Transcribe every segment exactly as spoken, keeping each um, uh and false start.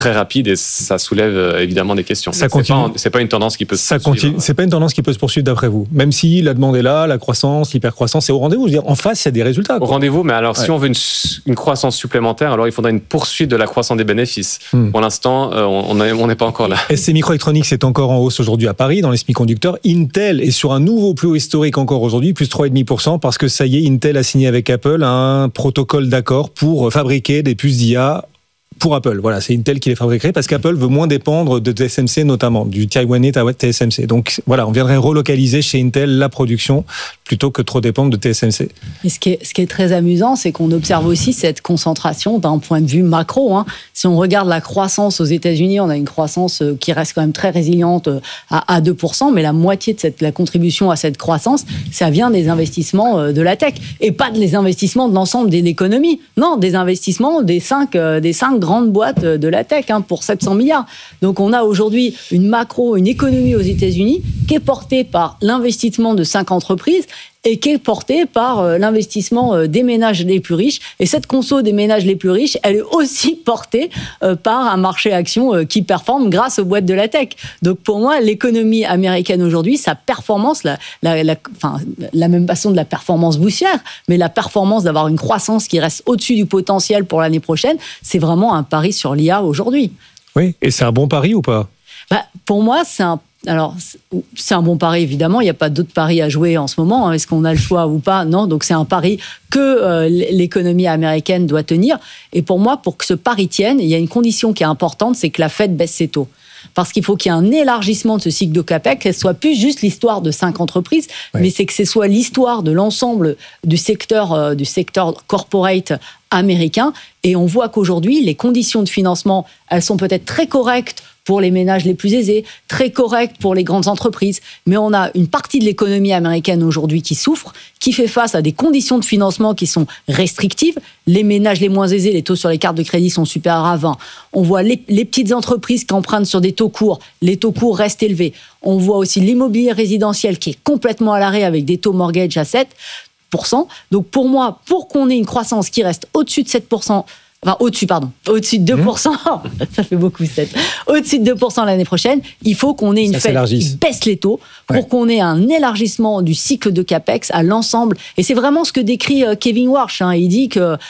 très rapide et ça soulève euh, évidemment des questions. Ça c'est, continue. pas, c'est pas une tendance qui peut se ça poursuivre. Continue. C'est pas une tendance qui peut se poursuivre d'après vous. Même si la demande est là, la croissance, l'hypercroissance, c'est au rendez-vous. Je veux dire, en face, il y a des résultats. Quoi. Au rendez-vous, mais alors ouais. si on veut une, une croissance supplémentaire, alors il faudrait une poursuite de la croissance des bénéfices. Hmm. Pour l'instant, euh, on n'est pas encore là. S T Microelectronics est encore en hausse aujourd'hui à Paris, dans les semi-conducteurs. Intel est sur un nouveau plus haut historique encore aujourd'hui, plus trois virgule cinq pour cent, parce que ça y est, Intel a signé avec Apple un protocole d'accord pour fabriquer des puces d'I A pour Apple. Voilà, c'est Intel qui les fabriquerait parce qu'Apple veut moins dépendre de T S M C notamment, du taïwanais T S M C. Donc voilà, on viendrait relocaliser chez Intel la production plutôt que trop dépendre de T S M C. Et ce qui est, ce qui est très amusant, c'est qu'on observe aussi cette concentration d'un point de vue macro. Hein. Si on regarde la croissance aux États-Unis, on a une croissance qui reste quand même très résiliente à, à deux pour cent, mais la moitié de cette, la contribution à cette croissance, ça vient des investissements de la tech et pas des investissements de l'ensemble des économies. Non, des investissements des cinq, des cinq grandes boîtes de la tech hein, pour sept cents milliards. Donc on a aujourd'hui une macro, une économie aux États-Unis qui est portée par l'investissement de cinq entreprises et qui est portée par l'investissement des ménages les plus riches. Et cette conso des ménages les plus riches, elle est aussi portée par un marché action qui performe grâce aux boîtes de la tech. Donc pour moi, l'économie américaine aujourd'hui, sa performance, la, la, la, enfin, la même façon de la performance boursière, mais la performance d'avoir une croissance qui reste au-dessus du potentiel pour l'année prochaine, c'est vraiment un pari sur l'I A aujourd'hui. Oui, et c'est un bon pari ou pas ? Bah, pour moi, c'est un Alors, c'est un bon pari, évidemment. Il n'y a pas d'autres paris à jouer en ce moment. Est-ce qu'on a le choix ou pas ? Non. Donc, c'est un pari que euh, l'économie américaine doit tenir. Et pour moi, pour que ce pari tienne, il y a une condition qui est importante, c'est que la Fed baisse ses taux. Parce qu'il faut qu'il y ait un élargissement de ce cycle de CAPEX, que ce soit plus juste l'histoire de cinq entreprises, oui. mais c'est que ce soit l'histoire de l'ensemble du secteur, euh, du secteur corporate américain. Et on voit qu'aujourd'hui, les conditions de financement, elles sont peut-être très correctes pour les ménages les plus aisés, très correctes pour les grandes entreprises. Mais on a une partie de l'économie américaine aujourd'hui qui souffre, qui fait face à des conditions de financement qui sont restrictives. Les ménages les moins aisés, les taux sur les cartes de crédit sont supérieurs à vingt. On voit les, les petites entreprises qui empruntent sur des taux courts. Les taux courts restent élevés. On voit aussi l'immobilier résidentiel qui est complètement à l'arrêt avec des taux mortgage à sept pour cent. Donc pour moi, pour qu'on ait une croissance qui reste au-dessus de sept pour cent, Enfin, au-dessus, pardon. Au-dessus de deux pour cent. Mmh. Ça fait beaucoup, sept. Au-dessus de deux pour cent l'année prochaine, il faut qu'on ait une Fed qui baisse les taux pour ouais. qu'on ait un élargissement du cycle de CAPEX à l'ensemble. Et c'est vraiment ce que décrit euh, Kevin Warsh. Hein. Il dit que euh,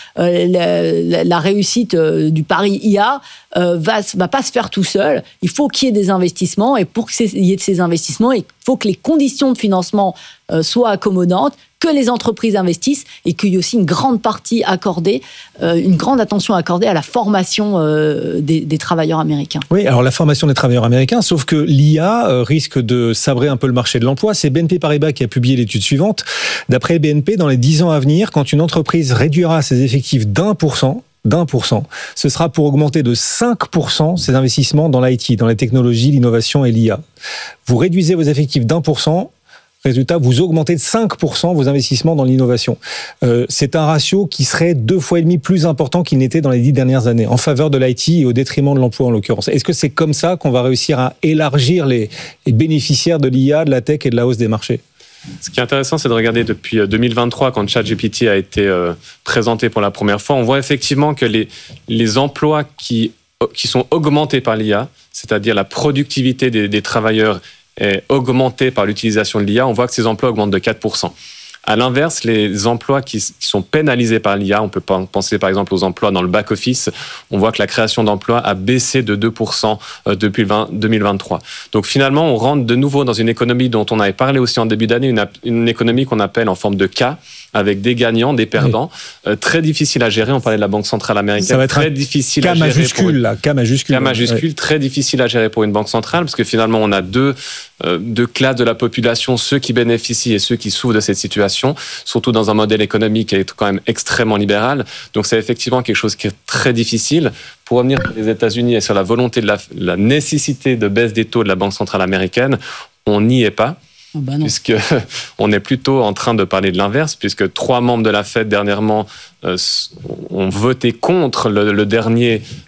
la, la, la réussite euh, du pari I A euh, va, va pas se faire tout seul. Il faut qu'il y ait des investissements. Et pour qu'il y ait de ces investissements, il faut que les conditions de financement euh, soient accommodantes, que les entreprises investissent et qu'il y ait aussi une grande partie accordée, euh, une grande attention accordée à la formation euh, des, des travailleurs américains. Oui, alors la formation des travailleurs américains, sauf que l'I A euh, risque de sabrer un peu le marché de l'emploi. C'est B N P Paribas qui a publié l'étude suivante. D'après B N P, dans les dix ans à venir, quand une entreprise réduira ses effectifs d'un pour cent, d'un pour cent, ce sera pour augmenter de cinq pour cent ses investissements dans l'I T, dans les technologies, l'innovation et l'I A. Vous réduisez vos effectifs d'un pour cent, résultat, vous augmentez de cinq pour cent vos investissements dans l'innovation. Euh, c'est un ratio qui serait deux fois et demi plus important qu'il n'était dans les dix dernières années, en faveur de l'I T et au détriment de l'emploi en l'occurrence. Est-ce que c'est comme ça qu'on va réussir à élargir les, les bénéficiaires de l'I A, de la tech et de la hausse des marchés ? Ce qui est intéressant, c'est de regarder depuis deux mille vingt-trois, quand ChatGPT a été euh, présenté pour la première fois, on voit effectivement que les, les emplois qui, qui sont augmentés par l'I A, c'est-à-dire la productivité des, des travailleurs est augmentée par l'utilisation de l'I A, on voit que ces emplois augmentent de quatre pour cent. À l'inverse, les emplois qui, qui sont pénalisés par l'I A, on peut penser par exemple aux emplois dans le back-office, on voit que la création d'emplois a baissé de deux pour cent depuis deux mille vingt-trois. Donc finalement, on rentre de nouveau dans une économie dont on avait parlé aussi en début d'année, une, une économie qu'on appelle en forme de K, avec des gagnants, des perdants, oui. euh, très difficile à gérer. On parlait de la Banque centrale américaine. Ça va être très difficile à gérer. K majuscule, là, K majuscule. K majuscule, oui. Très difficile à gérer pour une banque centrale, parce que finalement, on a deux, euh, deux classes de la population, ceux qui bénéficient et ceux qui souffrent de cette situation, surtout dans un modèle économique qui est quand même extrêmement libéral. Donc, c'est effectivement quelque chose qui est très difficile. Pour revenir sur les États-Unis et sur la volonté de la, la nécessité de baisse des taux de la Banque centrale américaine, on n'y est pas. Oh bah puisque on est plutôt en train de parler de l'inverse, puisque trois membres de la Fed dernièrement euh, ont voté contre le, le dernier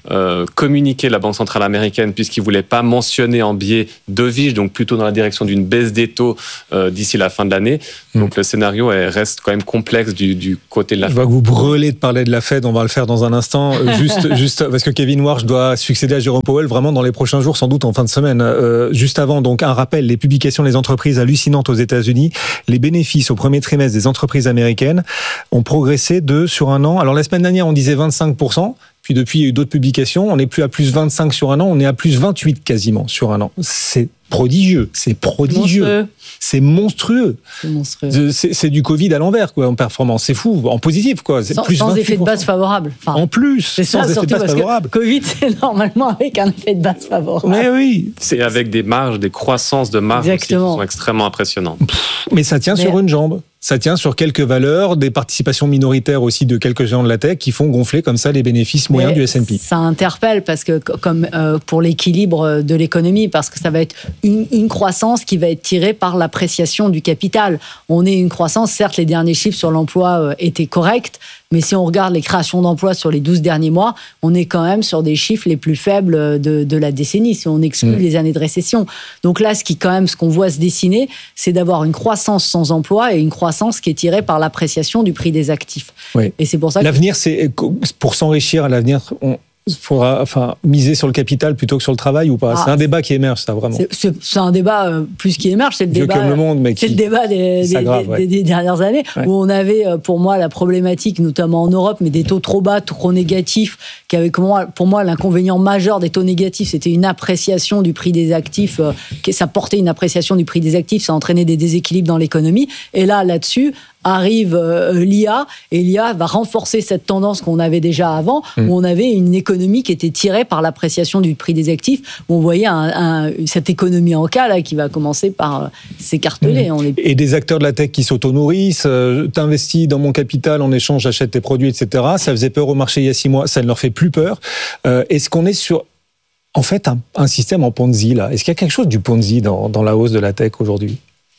euh, communiqué la Banque centrale américaine, puisqu'il ne voulait pas mentionner en biais devises, donc plutôt dans la direction d'une baisse des taux euh, d'ici la fin de l'année. Mmh. Donc le scénario est, reste quand même complexe du, du côté de la Fed. Je vois que vous brûlez de parler de la Fed, on va le faire dans un instant. Juste, juste parce que Kevin Warsh doit succéder à Jérôme Powell vraiment dans les prochains jours, sans doute en fin de semaine. Euh, juste avant, donc un rappel, les publications des entreprises hallucinantes aux États-Unis, les bénéfices au premier trimestre des entreprises américaines ont progressé de sur un an. Alors la semaine dernière, on disait vingt-cinq pour cent. Puis depuis, il y a eu d'autres publications. On n'est plus à plus vingt-cinq sur un an, on est à plus vingt-huit quasiment sur un an. C'est prodigieux, c'est prodigieux. Monstrueux. C'est monstrueux. C'est monstrueux. C'est, c'est du Covid à l'envers, quoi, en performance. C'est fou, en positif, quoi. C'est sans plus sans effet de base favorable. Enfin, en plus, c'est sans ça, effet de base favorable. Covid, c'est normalement avec un effet de base favorable. Mais oui. C'est avec des marges, des croissances de marges aussi qui sont extrêmement impressionnantes. Mais ça tient Mais... sur une jambe. Ça tient sur quelques valeurs, des participations minoritaires aussi de quelques géants de la tech qui font gonfler comme ça les bénéfices moyens Mais du S and P. Ça interpelle parce que comme euh, pour l'équilibre de l'économie, parce que ça va être une, une croissance qui va être tirée par l'appréciation du capital. On est une croissance, certes les derniers chiffres sur l'emploi euh, étaient corrects, mais si on regarde les créations d'emplois sur les douze derniers mois, on est quand même sur des chiffres les plus faibles de, de la décennie, si on exclut mmh. les années de récession. Donc là, ce qui quand même, ce qu'on voit se dessiner, c'est d'avoir une croissance sans emploi et une croissance qui est tirée par l'appréciation du prix des actifs. Oui. Et c'est pour ça que... L'avenir, c'est pour s'enrichir à l'avenir... On... Il faudra enfin, miser sur le capital plutôt que sur le travail ou pas. Ah, c'est un débat qui émerge, ça, vraiment. C'est, c'est, c'est un débat euh, plus qui émerge. C'est le Vieux débat, comme le monde, mais c'est qui, le débat des, des, s'aggrave, des, ouais. des dernières années, ouais. où on avait, pour moi, la problématique, notamment en Europe, mais des taux trop bas, trop négatifs, qui avait, pour moi, l'inconvénient majeur des taux négatifs, c'était une appréciation du prix des actifs, euh, ça portait une appréciation du prix des actifs, ça entraînait des déséquilibres dans l'économie. Et là, là-dessus, arrive euh, l'I A, et l'I A va renforcer cette tendance qu'on avait déjà avant, mmh. où on avait une économie qui était tirée par l'appréciation du prix des actifs, où on voyait un, un, cette économie en cas là, qui va commencer par euh, s'écarteler. Mmh. On est... Et des acteurs de la tech qui s'auto-nourrissent, euh, t'investis dans mon capital, en échange j'achète tes produits, et cetera. Ça faisait peur au marché il y a six mois, ça ne leur fait plus peur. Euh, est-ce qu'on est sur, en fait, un, un système en Ponzi là ? Est-ce qu'il y a quelque chose du Ponzi dans, dans la hausse de la tech aujourd'hui ?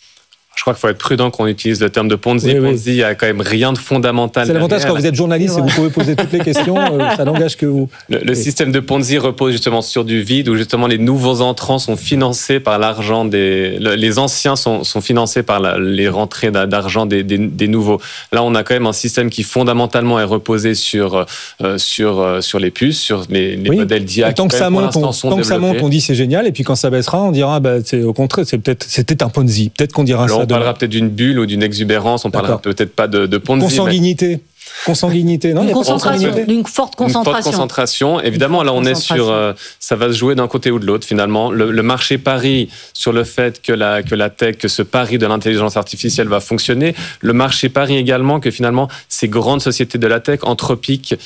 Je crois qu'il faut être prudent quand on utilise le terme de Ponzi. Oui, oui. Ponzi, il n'y a quand même rien de fondamental. C'est l'avantage derrière. quand vous êtes journaliste et vous pouvez poser toutes les questions, ça n'engage que vous. Le, le système de Ponzi repose justement sur du vide, où justement les nouveaux entrants sont financés par l'argent des... Les anciens sont, sont financés par la, les rentrées d'argent des, des, des nouveaux. Là, on a quand même un système qui fondamentalement est reposé sur, euh, sur, euh, sur les puces, sur les, les oui. modèles d'I A. Tant que, ça monte, on, tant que ça monte, on dit c'est génial, et puis quand ça baissera, on dira bah, c'est, au contraire, c'est peut-être, c'était un Ponzi. Peut-être qu'on dira Alors, ça. On parlera peut-être d'une bulle ou d'une exubérance, on D'accord. parlera peut-être pas de, de Ponzi. Consanguinité. Mais... Consanguinité, non, une concentration, d'une forte concentration. Une forte concentration. Évidemment, là, on est sur, euh, ça va se jouer d'un côté ou de l'autre. Finalement, le, le marché parie sur le fait que la que la tech, que ce pari de l'intelligence artificielle va fonctionner. Le marché parie également que finalement, ces grandes sociétés de la tech, Anthropic,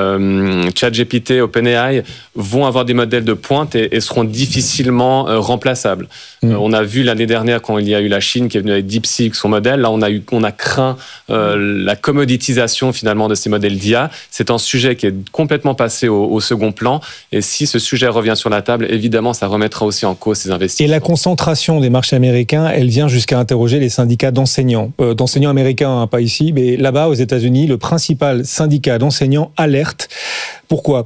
euh, ChatGPT, OpenAI, vont avoir des modèles de pointe et, et seront difficilement euh, remplaçables. Mmh. Euh, on a vu l'année dernière quand il y a eu la Chine qui est venue avec DeepSeek, son modèle. Là, on a eu, on a craint euh, la commoditisation finalement de ces modèles d'I A. C'est un sujet qui est complètement passé au, au second plan. Et si ce sujet revient sur la table, évidemment, ça remettra aussi en cause ces investissements. Et la concentration des marchés américains, elle vient jusqu'à interroger les syndicats d'enseignants. Euh, d'enseignants américains, hein, pas ici, mais là-bas, aux États-Unis, le principal syndicat d'enseignants alerte. Pourquoi ?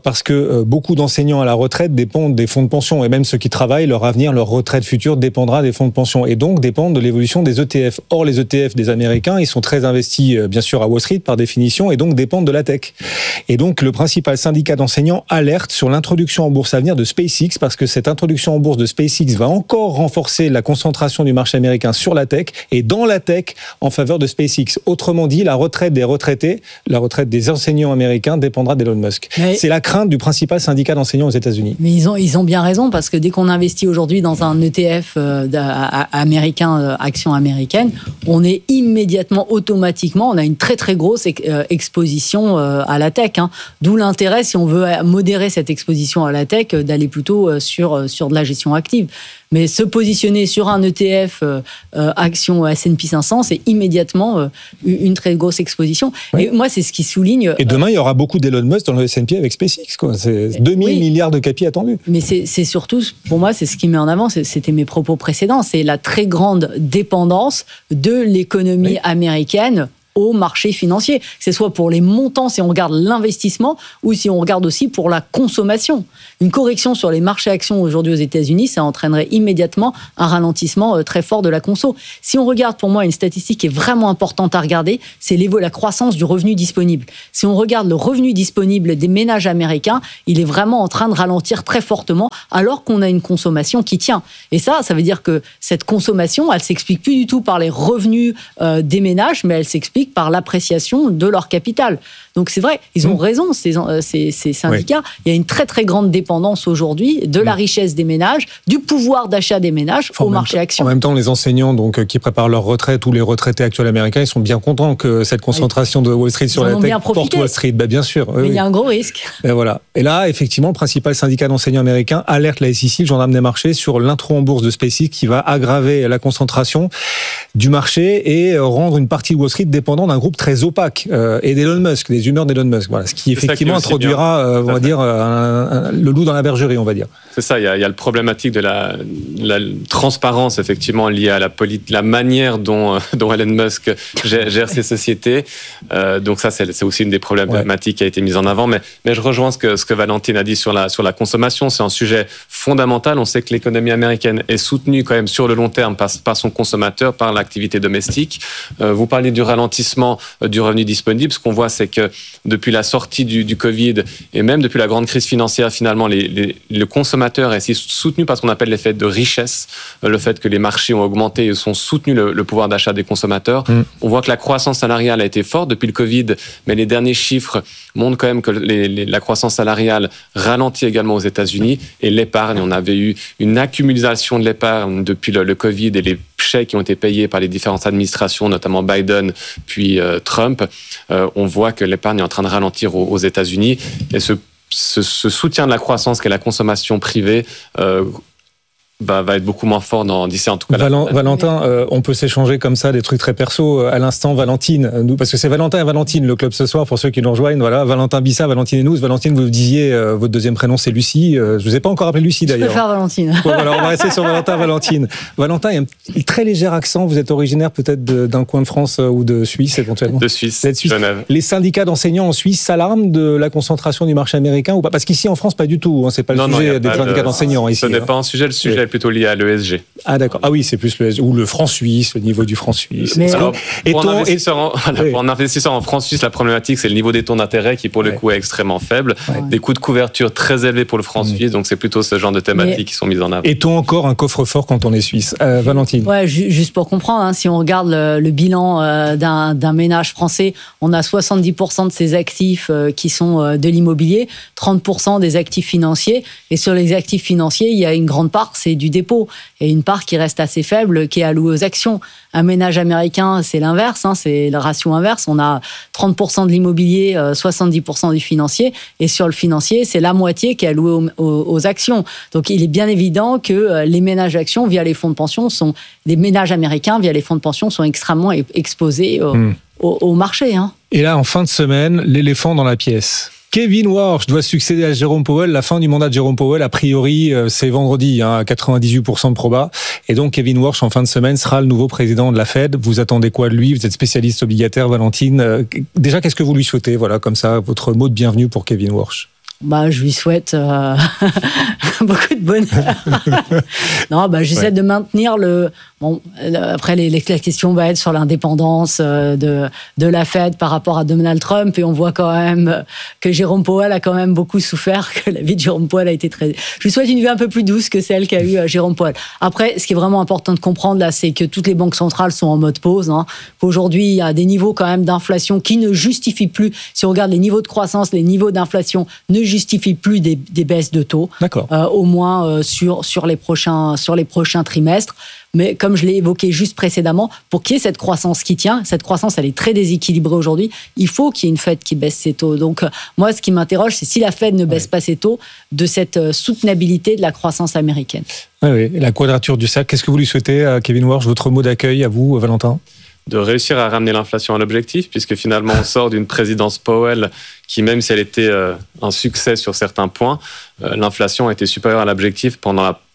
Parce que euh, beaucoup d'enseignants à la retraite dépendent des fonds de pension. Et même ceux qui travaillent, leur avenir, leur retraite future dépendra des fonds de pension. Et donc, dépendent de l'évolution des E T F. Or, les E T F des Américains, ils sont très investis, euh, bien sûr, à Wall Street, par définition, et donc dépendent de la tech. Et donc, le principal syndicat d'enseignants alerte sur l'introduction en bourse à venir de SpaceX, parce que cette introduction en bourse de SpaceX va encore renforcer la concentration du marché américain sur la tech, et dans la tech, en faveur de SpaceX. Autrement dit, la retraite des retraités, la retraite des enseignants américains dépendra d'Elon Musk. Mais c'est la crainte du principal syndicat d'enseignants aux États-Unis. Mais ils ont, ils ont bien raison, parce que dès qu'on investit aujourd'hui dans un E T F euh, américain, euh, action américaine, on est immédiatement, automatiquement, on a une très très grosse euh, exposition euh, à la tech. Hein. D'où l'intérêt, si on veut modérer cette exposition à la tech, euh, d'aller plutôt euh, sur, euh, sur de la gestion active. Mais se positionner sur un E T F euh, euh, action S and P cinq cents, c'est immédiatement euh, une très grosse exposition. Oui. Et moi, c'est ce qui souligne... Et demain, il y aura beaucoup d'Elon Musk dans le S and P avec SpaceX. Quoi. C'est deux mille oui. milliards de capi attendus. Mais c'est, c'est surtout, pour moi, c'est ce qui met en avant, c'était mes propos précédents, c'est la très grande dépendance de l'économie oui. américaine au marché financier, que ce soit pour les montants si on regarde l'investissement ou si on regarde aussi pour la consommation. Une correction sur les marchés actions aujourd'hui aux États-Unis, ça entraînerait immédiatement un ralentissement très fort de la conso. Si on regarde, pour moi, une statistique qui est vraiment importante à regarder, c'est la croissance du revenu disponible. Si on regarde le revenu disponible des ménages américains, il est vraiment en train de ralentir très fortement alors qu'on a une consommation qui tient. Et ça, ça veut dire que cette consommation, elle s'explique plus du tout par les revenus euh, des ménages, mais elle s'explique par l'appréciation de leur capital. Donc c'est vrai, ils ont mmh. raison, ces, ces, ces syndicats. Oui. Il y a une très très grande dépendance aujourd'hui de la mmh. richesse des ménages, du pouvoir d'achat des ménages enfin, au marché actions. En même temps, les enseignants donc, qui préparent leur retraite ou les retraités actuels américains, ils sont bien contents que cette concentration oui. de Wall Street sur la tech porte Wall Street. Ben, bien sûr. Mais oui, il y a un gros risque. Et, voilà. Et là, effectivement, le principal syndicat d'enseignants américains alerte la S E C, le gendarme des marchés, sur l'intro en bourse de SpaceX qui va aggraver la concentration du marché et rendre une partie de Wall Street dépendant d'un groupe très opaque euh, et d'Elon Musk, des humeurs d'Elon Musk. Voilà, ce qui effectivement qui introduira, euh, on va dire, un, un, le loup dans la bergerie, on va dire. C'est ça. Il y a, il y a le problématique de la, la transparence effectivement liée à la, polit- la manière dont, dont Elon Musk gère, gère ses sociétés. Euh, donc ça, c'est, c'est aussi une des problématiques ouais. qui a été mise en avant. Mais, mais je rejoins ce que, ce que Valentine a dit sur la, sur la consommation. C'est un sujet fondamental. On sait que l'économie américaine est soutenue quand même sur le long terme par, par son consommateur, par l'activité domestique. Euh, vous parlez du ralentissement du revenu disponible. Ce qu'on voit, c'est que depuis la sortie du, du Covid et même depuis la grande crise financière, finalement, les, les, le consommateur est soutenu par ce qu'on appelle l'effet de richesse, le fait que les marchés ont augmenté et sont soutenus le, le pouvoir d'achat des consommateurs. Mmh. On voit que la croissance salariale a été forte depuis le Covid, mais les derniers chiffres montrent quand même que les, les, la croissance salariale ralentit également aux États-Unis et l'épargne, on avait eu une accumulation de l'épargne depuis le, le Covid et les chèques qui ont été payés par les différentes administrations, notamment Biden puis euh, Trump. Euh, on voit que l'épargne est en train de ralentir aux, aux États-Unis et ce, ce, ce soutien de la croissance qu'est la consommation privée euh, Va, va être beaucoup moins fort dans, d'ici en tout cas. Valent, la... Valentin, euh, on peut s'échanger comme ça des trucs très perso. À l'instant, Valentine, nous, parce que c'est Valentin et Valentine le club ce soir pour ceux qui nous rejoignent. Voilà, Valentin Bissa, Valentine et nous. Valentine, vous disiez euh, votre deuxième prénom c'est Lucie. Euh, je vous ai pas encore appelé Lucie d'ailleurs. Je préfère Valentine. Ouais, voilà, on va rester sur Valentin, Valentine. Valentin, il y a un très léger accent. Vous êtes originaire peut-être de, d'un coin de France ou de Suisse éventuellement. De Suisse. Suisse. Genève. Les syndicats d'enseignants en Suisse s'alarment de la concentration du marché américain ou pas? Parce qu'ici en France pas du tout. Hein, c'est pas le non, sujet non, des syndicats de... d'enseignants ici. Ce n'est hein. pas un sujet. Le sujet oui. est plutôt lié à l'E S G. Ah d'accord. Ah oui, c'est plus le ou le franc suisse, le niveau du franc suisse. Mais alors, pour, un investisseur en, voilà, oui. pour un investisseur en franc suisse, la problématique c'est le niveau des taux d'intérêt qui pour le ouais. coup est extrêmement faible, ouais. des coûts de couverture très élevés pour le franc ouais. suisse, donc c'est plutôt ce genre de thématiques Mais... qui sont mises en avant. Est-on encore un coffre-fort quand on est suisse, euh, Valentine? Ouais, ju- juste pour comprendre, hein, si on regarde le, le bilan euh, d'un, d'un ménage français, on a soixante-dix pour cent de ses actifs euh, qui sont euh, de l'immobilier, trente pour cent des actifs financiers, et sur les actifs financiers, il y a une grande part, c'est du dépôt, et une part qui reste assez faible, qui est allouée aux actions. Un ménage américain, c'est l'inverse, hein, c'est le ratio inverse. On a trente pour cent de l'immobilier, euh, soixante-dix pour cent du financier, et sur le financier, c'est la moitié qui est allouée aux, aux, aux actions. Donc, il est bien évident que euh, les ménages d'actions via les fonds de pension sont, les ménages américains via les fonds de pension sont extrêmement exposés euh, mmh. au, au marché. Hein. Et là, en fin de semaine, l'éléphant dans la pièce. Kevin Warsh doit succéder à Jérôme Powell. La fin du mandat de Jérôme Powell, a priori, c'est vendredi, hein, à quatre-vingt-dix-huit pour cent de proba. Et donc, Kevin Warsh, en fin de semaine, sera le nouveau président de la Fed. Vous attendez quoi de lui? Vous êtes spécialiste obligataire, Valentine. Déjà, qu'est-ce que vous lui souhaitez? Voilà, comme ça, votre mot de bienvenue pour Kevin Warsh. Bah, je lui souhaite euh, beaucoup de bonheur. non, bah, j'essaie ouais. de maintenir le. Bon, après, les, les, la question va être sur l'indépendance de, de la Fed par rapport à Donald Trump. Et on voit quand même que Jérôme Powell a quand même beaucoup souffert, que la vie de Jérôme Powell a été très. Je lui souhaite une vie un peu plus douce que celle qu'a eu Jérôme Powell. Après, ce qui est vraiment important de comprendre là, c'est que toutes les banques centrales sont en mode pause. Hein. Qu'aujourd'hui, il y a des niveaux quand même d'inflation qui ne justifient plus. Si on regarde les niveaux de croissance, les niveaux d'inflation ne justifient plus des, des baisses de taux. D'accord. Euh, au moins euh, sur sur les prochains sur les prochains trimestres. Mais comme je l'ai évoqué juste précédemment, pour qu'il y ait cette croissance qui tient, cette croissance, elle est très déséquilibrée aujourd'hui, il faut qu'il y ait une Fed qui baisse ses taux. Donc, moi, ce qui m'interroge, c'est si la Fed ne baisse ouais. pas ses taux, de cette soutenabilité de la croissance américaine. Oui, oui. La quadrature du cercle. Qu'est-ce que vous lui souhaitez à Kevin Warsh? Votre mot d'accueil à vous, Valentin? De réussir à ramener l'inflation à l'objectif, puisque finalement, on sort d'une présidence Powell qui, même si elle était un succès sur certains points, l'inflation a été supérieure à l'objectif pendant la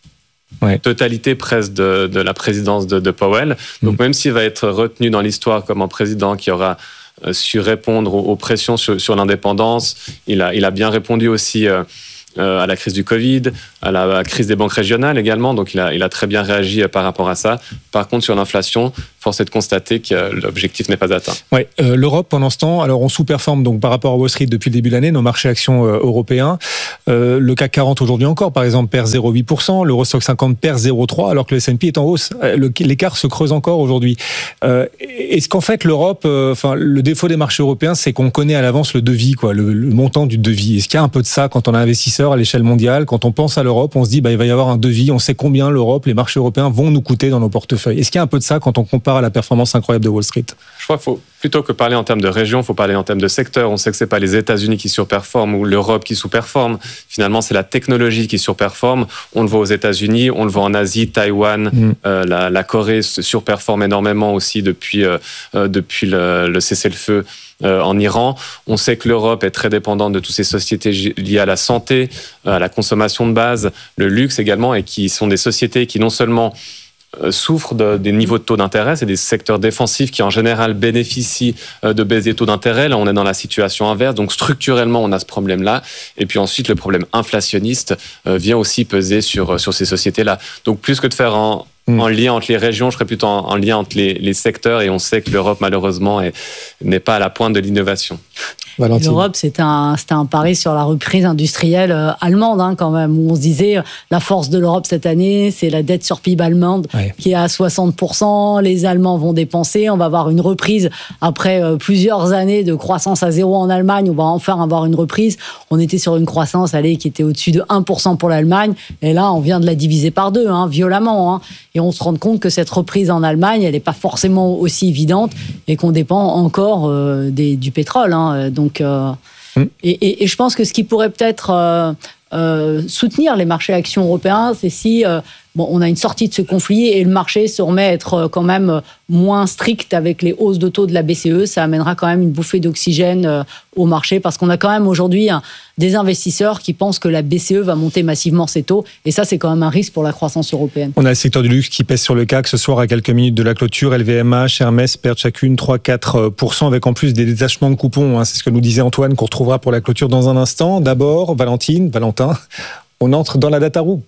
Ouais. Totalité presque de, de la présidence de, de Powell. Donc mmh. même s'il va être retenu dans l'histoire comme un président qui aura euh, su répondre aux, aux pressions sur, sur l'indépendance, il a, il a bien répondu aussi euh, euh, à la crise du Covid, à la, à la crise des banques régionales également. Donc il a, il a très bien réagi euh, par rapport à ça. Par contre, sur l'inflation, force est de constater que euh, l'objectif n'est pas atteint. Ouais, euh, l'Europe, pendant ce temps, alors on sous-performe donc par rapport à Wall Street depuis le début de l'année, nos marchés actions euh, européens. Euh, le C A C quarante aujourd'hui encore, par exemple, perd zéro virgule huit pour cent, l'Eurostoxx cinquante perd zéro virgule trois pour cent, alors que le S and P est en hausse. Le, l'écart se creuse encore aujourd'hui. Euh, est-ce qu'en fait l'Europe, euh, enfin le défaut des marchés européens, c'est qu'on connaît à l'avance le devis, quoi, le, le montant du devis. Est-ce qu'il y a un peu de ça quand on est investisseur à l'échelle mondiale, quand on pense à l'Europe, on se dit bah il va y avoir un devis, on sait combien l'Europe, les marchés européens vont nous coûter dans nos portefeuilles. Est-ce qu'il y a un peu de ça quand on compare à la performance incroyable de Wall Street? Je crois qu'il faut, plutôt que parler en termes de région, il faut parler en termes de secteur. On sait que ce n'est pas les États-Unis qui surperforment ou l'Europe qui sous-performe. Finalement, c'est la technologie qui surperforme. On le voit aux États-Unis, on le voit en Asie, Taïwan, mmh. euh, la, la Corée surperforme énormément aussi depuis, euh, depuis le, le cessez-le-feu euh, en Iran. On sait que l'Europe est très dépendante de toutes ces sociétés liées à la santé, à la consommation de base, le luxe également, et qui sont des sociétés qui non seulement souffrent de, des niveaux de taux d'intérêt. C'est des secteurs défensifs qui, en général, bénéficient de baisse des taux d'intérêt. Là, on est dans la situation inverse. Donc, structurellement, on a ce problème-là. Et puis ensuite, le problème inflationniste vient aussi peser sur, sur ces sociétés-là. Donc, plus que de faire en, mmh. en lien entre les régions, je ferais plutôt en, en lien entre les, les secteurs. Et on sait que l'Europe, malheureusement, est, n'est pas à la pointe de l'innovation. Valentine. L'Europe, c'est un, c'était un pari sur la reprise industrielle euh, allemande, hein, quand même, où on se disait, euh, la force de l'Europe cette année, c'est la dette sur P I B allemande, ouais. qui est à soixante pour cent, les Allemands vont dépenser, on va avoir une reprise après euh, plusieurs années de croissance à zéro en Allemagne, on va enfin avoir une reprise. On était sur une croissance, allez, qui était au-dessus de un pour cent pour l'Allemagne, et là, on vient de la diviser par deux, hein, violemment, hein, et on se rend compte que cette reprise en Allemagne, elle n'est pas forcément aussi évidente, et qu'on dépend encore euh, des, du pétrole, hein, donc Donc, euh, mmh. et, et, et je pense que ce qui pourrait peut-être euh, euh, soutenir les marchés actions européens, c'est si euh, bon, on a une sortie de ce conflit et le marché se remet à être quand même moins strict avec les hausses de taux de la B C E. Ça amènera quand même une bouffée d'oxygène euh, au marché, parce qu'on a quand même aujourd'hui hein, des investisseurs qui pensent que la B C E va monter massivement ses taux, et ça c'est quand même un risque pour la croissance européenne. On a le secteur du luxe qui pèse sur le C A C ce soir à quelques minutes de la clôture. L V M H, Hermès perdent chacune trois à quatre pour cent, avec en plus des détachements de coupons, hein. C'est ce que nous disait Antoine, qu'on retrouvera pour la clôture dans un instant. D'abord, Valentine, Valentin, on entre dans la data room.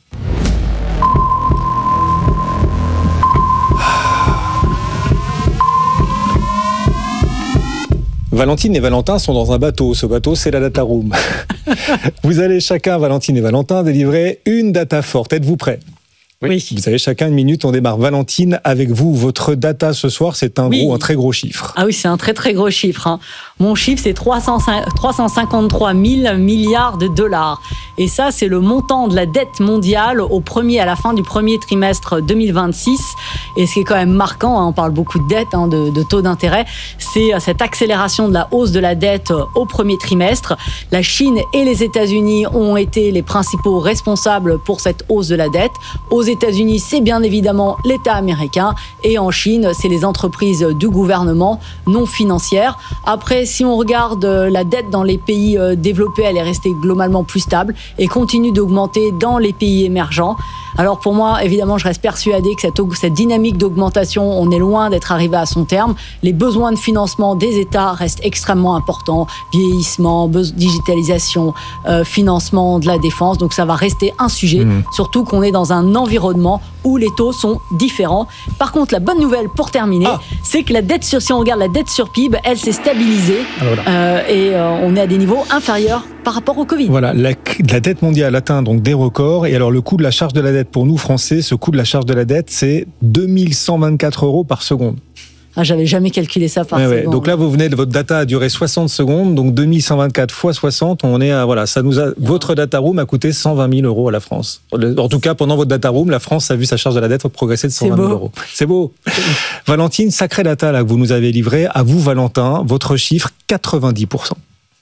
Valentine et Valentin sont dans un bateau. Ce bateau, c'est la data room. Vous allez chacun, Valentine et Valentin, délivrer une data forte. Êtes-vous prêts ? Oui. Vous avez chacun une minute. On démarre. Valentine, avec vous, votre data ce soir, c'est un oui. gros, un très gros chiffre. Ah oui, c'est un très très gros chiffre. Hein. Mon chiffre, c'est trois cent cinquante-trois mille milliards de dollars. Et ça, c'est le montant de la dette mondiale au premier, à la fin du premier trimestre deux mille vingt-six. Et ce qui est quand même marquant, hein, on parle beaucoup de dette, hein, de, de taux d'intérêt, c'est cette accélération de la hausse de la dette au premier trimestre. La Chine et les États-Unis ont été les principaux responsables pour cette hausse de la dette. Aux États-Unis, c'est bien évidemment l'État américain, et en Chine, c'est les entreprises du gouvernement non financières. Après, si on regarde la dette dans les pays développés, elle est restée globalement plus stable et continue d'augmenter dans les pays émergents. Alors pour moi, évidemment, je reste persuadée que cette, cette dynamique d'augmentation, on est loin d'être arrivé à son terme. Les besoins de financement des États restent extrêmement importants. Vieillissement, digitalisation, euh, financement de la défense. Donc ça va rester un sujet, mmh. surtout qu'on est dans un environnement où les taux sont différents. Par contre, la bonne nouvelle pour terminer, ah. c'est que la dette sur, si on regarde la dette sur P I B, elle s'est stabilisée ah, voilà. euh, et euh, on est à des niveaux inférieurs par rapport au Covid. Voilà, la, la dette mondiale atteint donc des records. Et alors le coût de la charge de la dette pour nous Français, ce coût de la charge de la dette, c'est deux mille cent vingt-quatre euros par seconde. Ah, j'avais jamais calculé ça par ouais, seconde. Ouais. Donc là, vous venez de votre data a duré soixante secondes, donc deux mille cent vingt-quatre fois soixante, on est à voilà, ça nous a votre data room a coûté cent vingt mille euros à la France. En tout cas, pendant votre data room, la France a vu sa charge de la dette progresser de cent vingt mille euros. C'est beau. Valentine, sacrée data là que vous nous avez livré. À vous, Valentin, votre chiffre quatre-vingt-dix pour cent.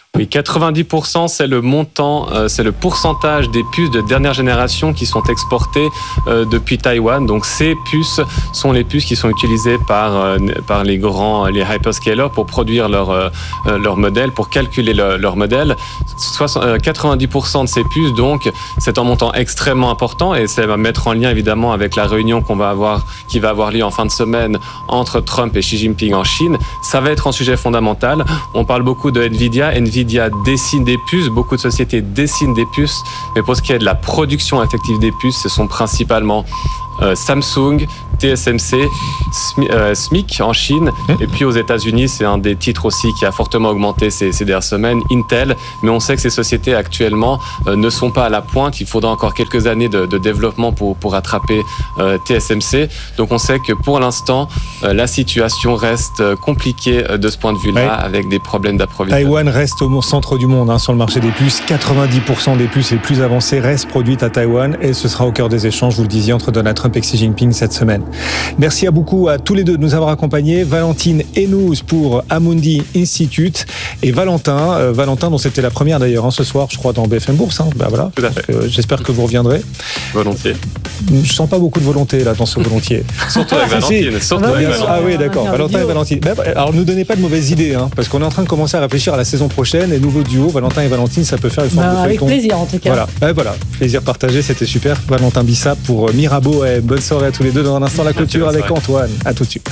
Oui, quatre-vingt-dix pour cent, c'est le montant, euh, c'est le pourcentage des puces de dernière génération qui sont exportées euh, depuis Taïwan. Donc ces puces sont les puces qui sont utilisées par, euh, par les grands, les hyperscalers pour produire leur, euh, leur modèle, pour calculer le, leur modèle. soixante, euh, quatre-vingt-dix pour cent de ces puces, donc c'est un montant extrêmement important et ça va mettre en lien évidemment avec la réunion qu'on va avoir, qui va avoir lieu en fin de semaine entre Trump et Xi Jinping en Chine. Ça va être un sujet fondamental. On parle beaucoup de Nvidia. Nvidia dessine des puces, beaucoup de sociétés dessinent des puces, mais pour ce qui est de la production effective des puces, ce sont principalement euh, Samsung, T S M C, S M I C en Chine, et puis aux États-Unis, c'est un des titres aussi qui a fortement augmenté ces, ces dernières semaines, Intel, mais on sait que ces sociétés actuellement euh, ne sont pas à la pointe, il faudra encore quelques années de, de développement pour, pour rattraper euh, T S M C, donc on sait que pour l'instant, euh, la situation reste compliquée de ce point de vue-là, ouais. avec des problèmes d'approvisionnement. Taïwan reste au centre du monde hein, sur le marché des puces, quatre-vingt-dix pour cent des puces les plus avancées restent produites à Taïwan, et ce sera au cœur des échanges, vous le disiez, entre Donald Trump et Xi Jinping cette semaine. Merci à beaucoup à tous les deux de nous avoir accompagnés. Valentine Hénouz pour Amundi Institute et Valentin, euh, Valentin dont c'était la première d'ailleurs hein, ce soir, je crois, dans B F M Bourse. Hein. Ben voilà. Tout à fait. Donc, euh, j'espère que vous reviendrez. Volontiers. Je sens pas beaucoup de volonté là dans ce volontiers. Surtout avec Valentine. Surtout ah, avec Valentine. Ah oui, d'accord. Ah, Valentin et Valentine. Ben, alors ne donnez pas de mauvaises idées, hein, parce qu'on est en train de commencer à réfléchir à la saison prochaine et nouveau duo Valentin et Valentine, ça peut faire une forme bah, de avec feuilleton. plaisir en tout cas. Voilà. Ben, voilà. Plaisir partagé, c'était super. Valentin Bissa pour Mirabeau et bonne soirée à tous les deux. Dans un instant la clôture avec Antoine. À tout de suite.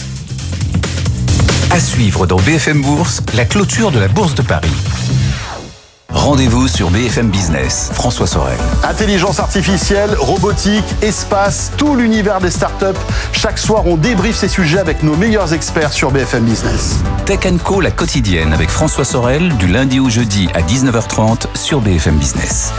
À suivre dans B F M Bourse, la clôture de la Bourse de Paris. Rendez-vous sur B F M Business. François Sorel. Intelligence artificielle, robotique, espace, tout l'univers des startups. Chaque soir, on débriefe ces sujets avec nos meilleurs experts sur B F M Business. Tech and Co, la quotidienne avec François Sorel, du lundi au jeudi à dix-neuf heures trente sur B F M Business.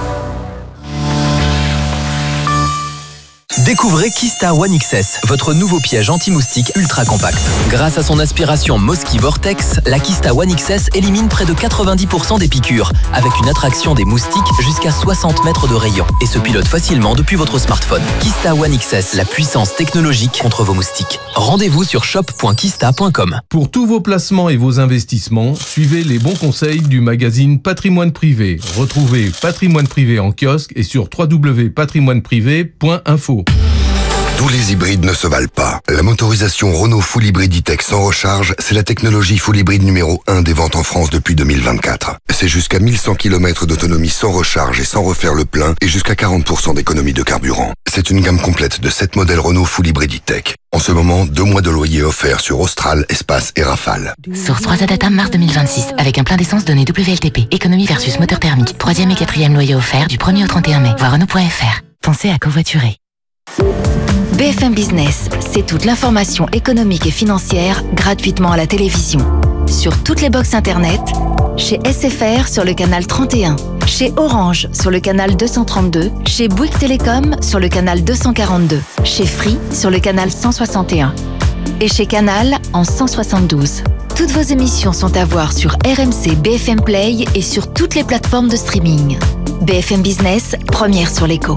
Découvrez Kista One X S, votre nouveau piège anti-moustique ultra compact. Grâce à son aspiration Mosquito Vortex, la Kista One X S élimine près de quatre-vingt-dix pour cent des piqûres, avec une attraction des moustiques jusqu'à soixante mètres de rayon, et se pilote facilement depuis votre smartphone. Kista One X S, la puissance technologique contre vos moustiques. Rendez-vous sur shop point kista point com. Pour tous vos placements et vos investissements, suivez les bons conseils du magazine Patrimoine Privé. Retrouvez Patrimoine Privé en kiosque et sur w w w point patrimoine privé point info. Tous les hybrides ne se valent pas. La motorisation Renault Full Hybrid E-Tech sans recharge, c'est la technologie full hybride numéro un des ventes en France depuis deux mille vingt-quatre. C'est jusqu'à mille cent kilomètres d'autonomie sans recharge et sans refaire le plein et jusqu'à quarante pour cent d'économie de carburant. C'est une gamme complète de sept modèles Renault Full Hybrid E-Tech. En ce moment, deux mois de loyer offerts sur Austral, Espace et Rafale. Source trois A Data mars deux mille vingt-six, avec un plein d'essence donné W L T P. Économie versus moteur thermique. Troisième et quatrième loyer offert du premier au trente et un mai. Voir Renault point F R. Pensez à covoiturer. B F M Business, c'est toute l'information économique et financière gratuitement à la télévision. Sur toutes les box internet, chez S F R sur le canal trente et un, chez Orange sur le canal deux cent trente-deux, chez Bouygues Télécom sur le canal deux cent quarante-deux, chez Free sur le canal cent soixante et un et chez Canal en cent soixante-douze. Toutes vos émissions sont à voir sur R M C B F M Play et sur toutes les plateformes de streaming. B F M Business, première sur l'écho.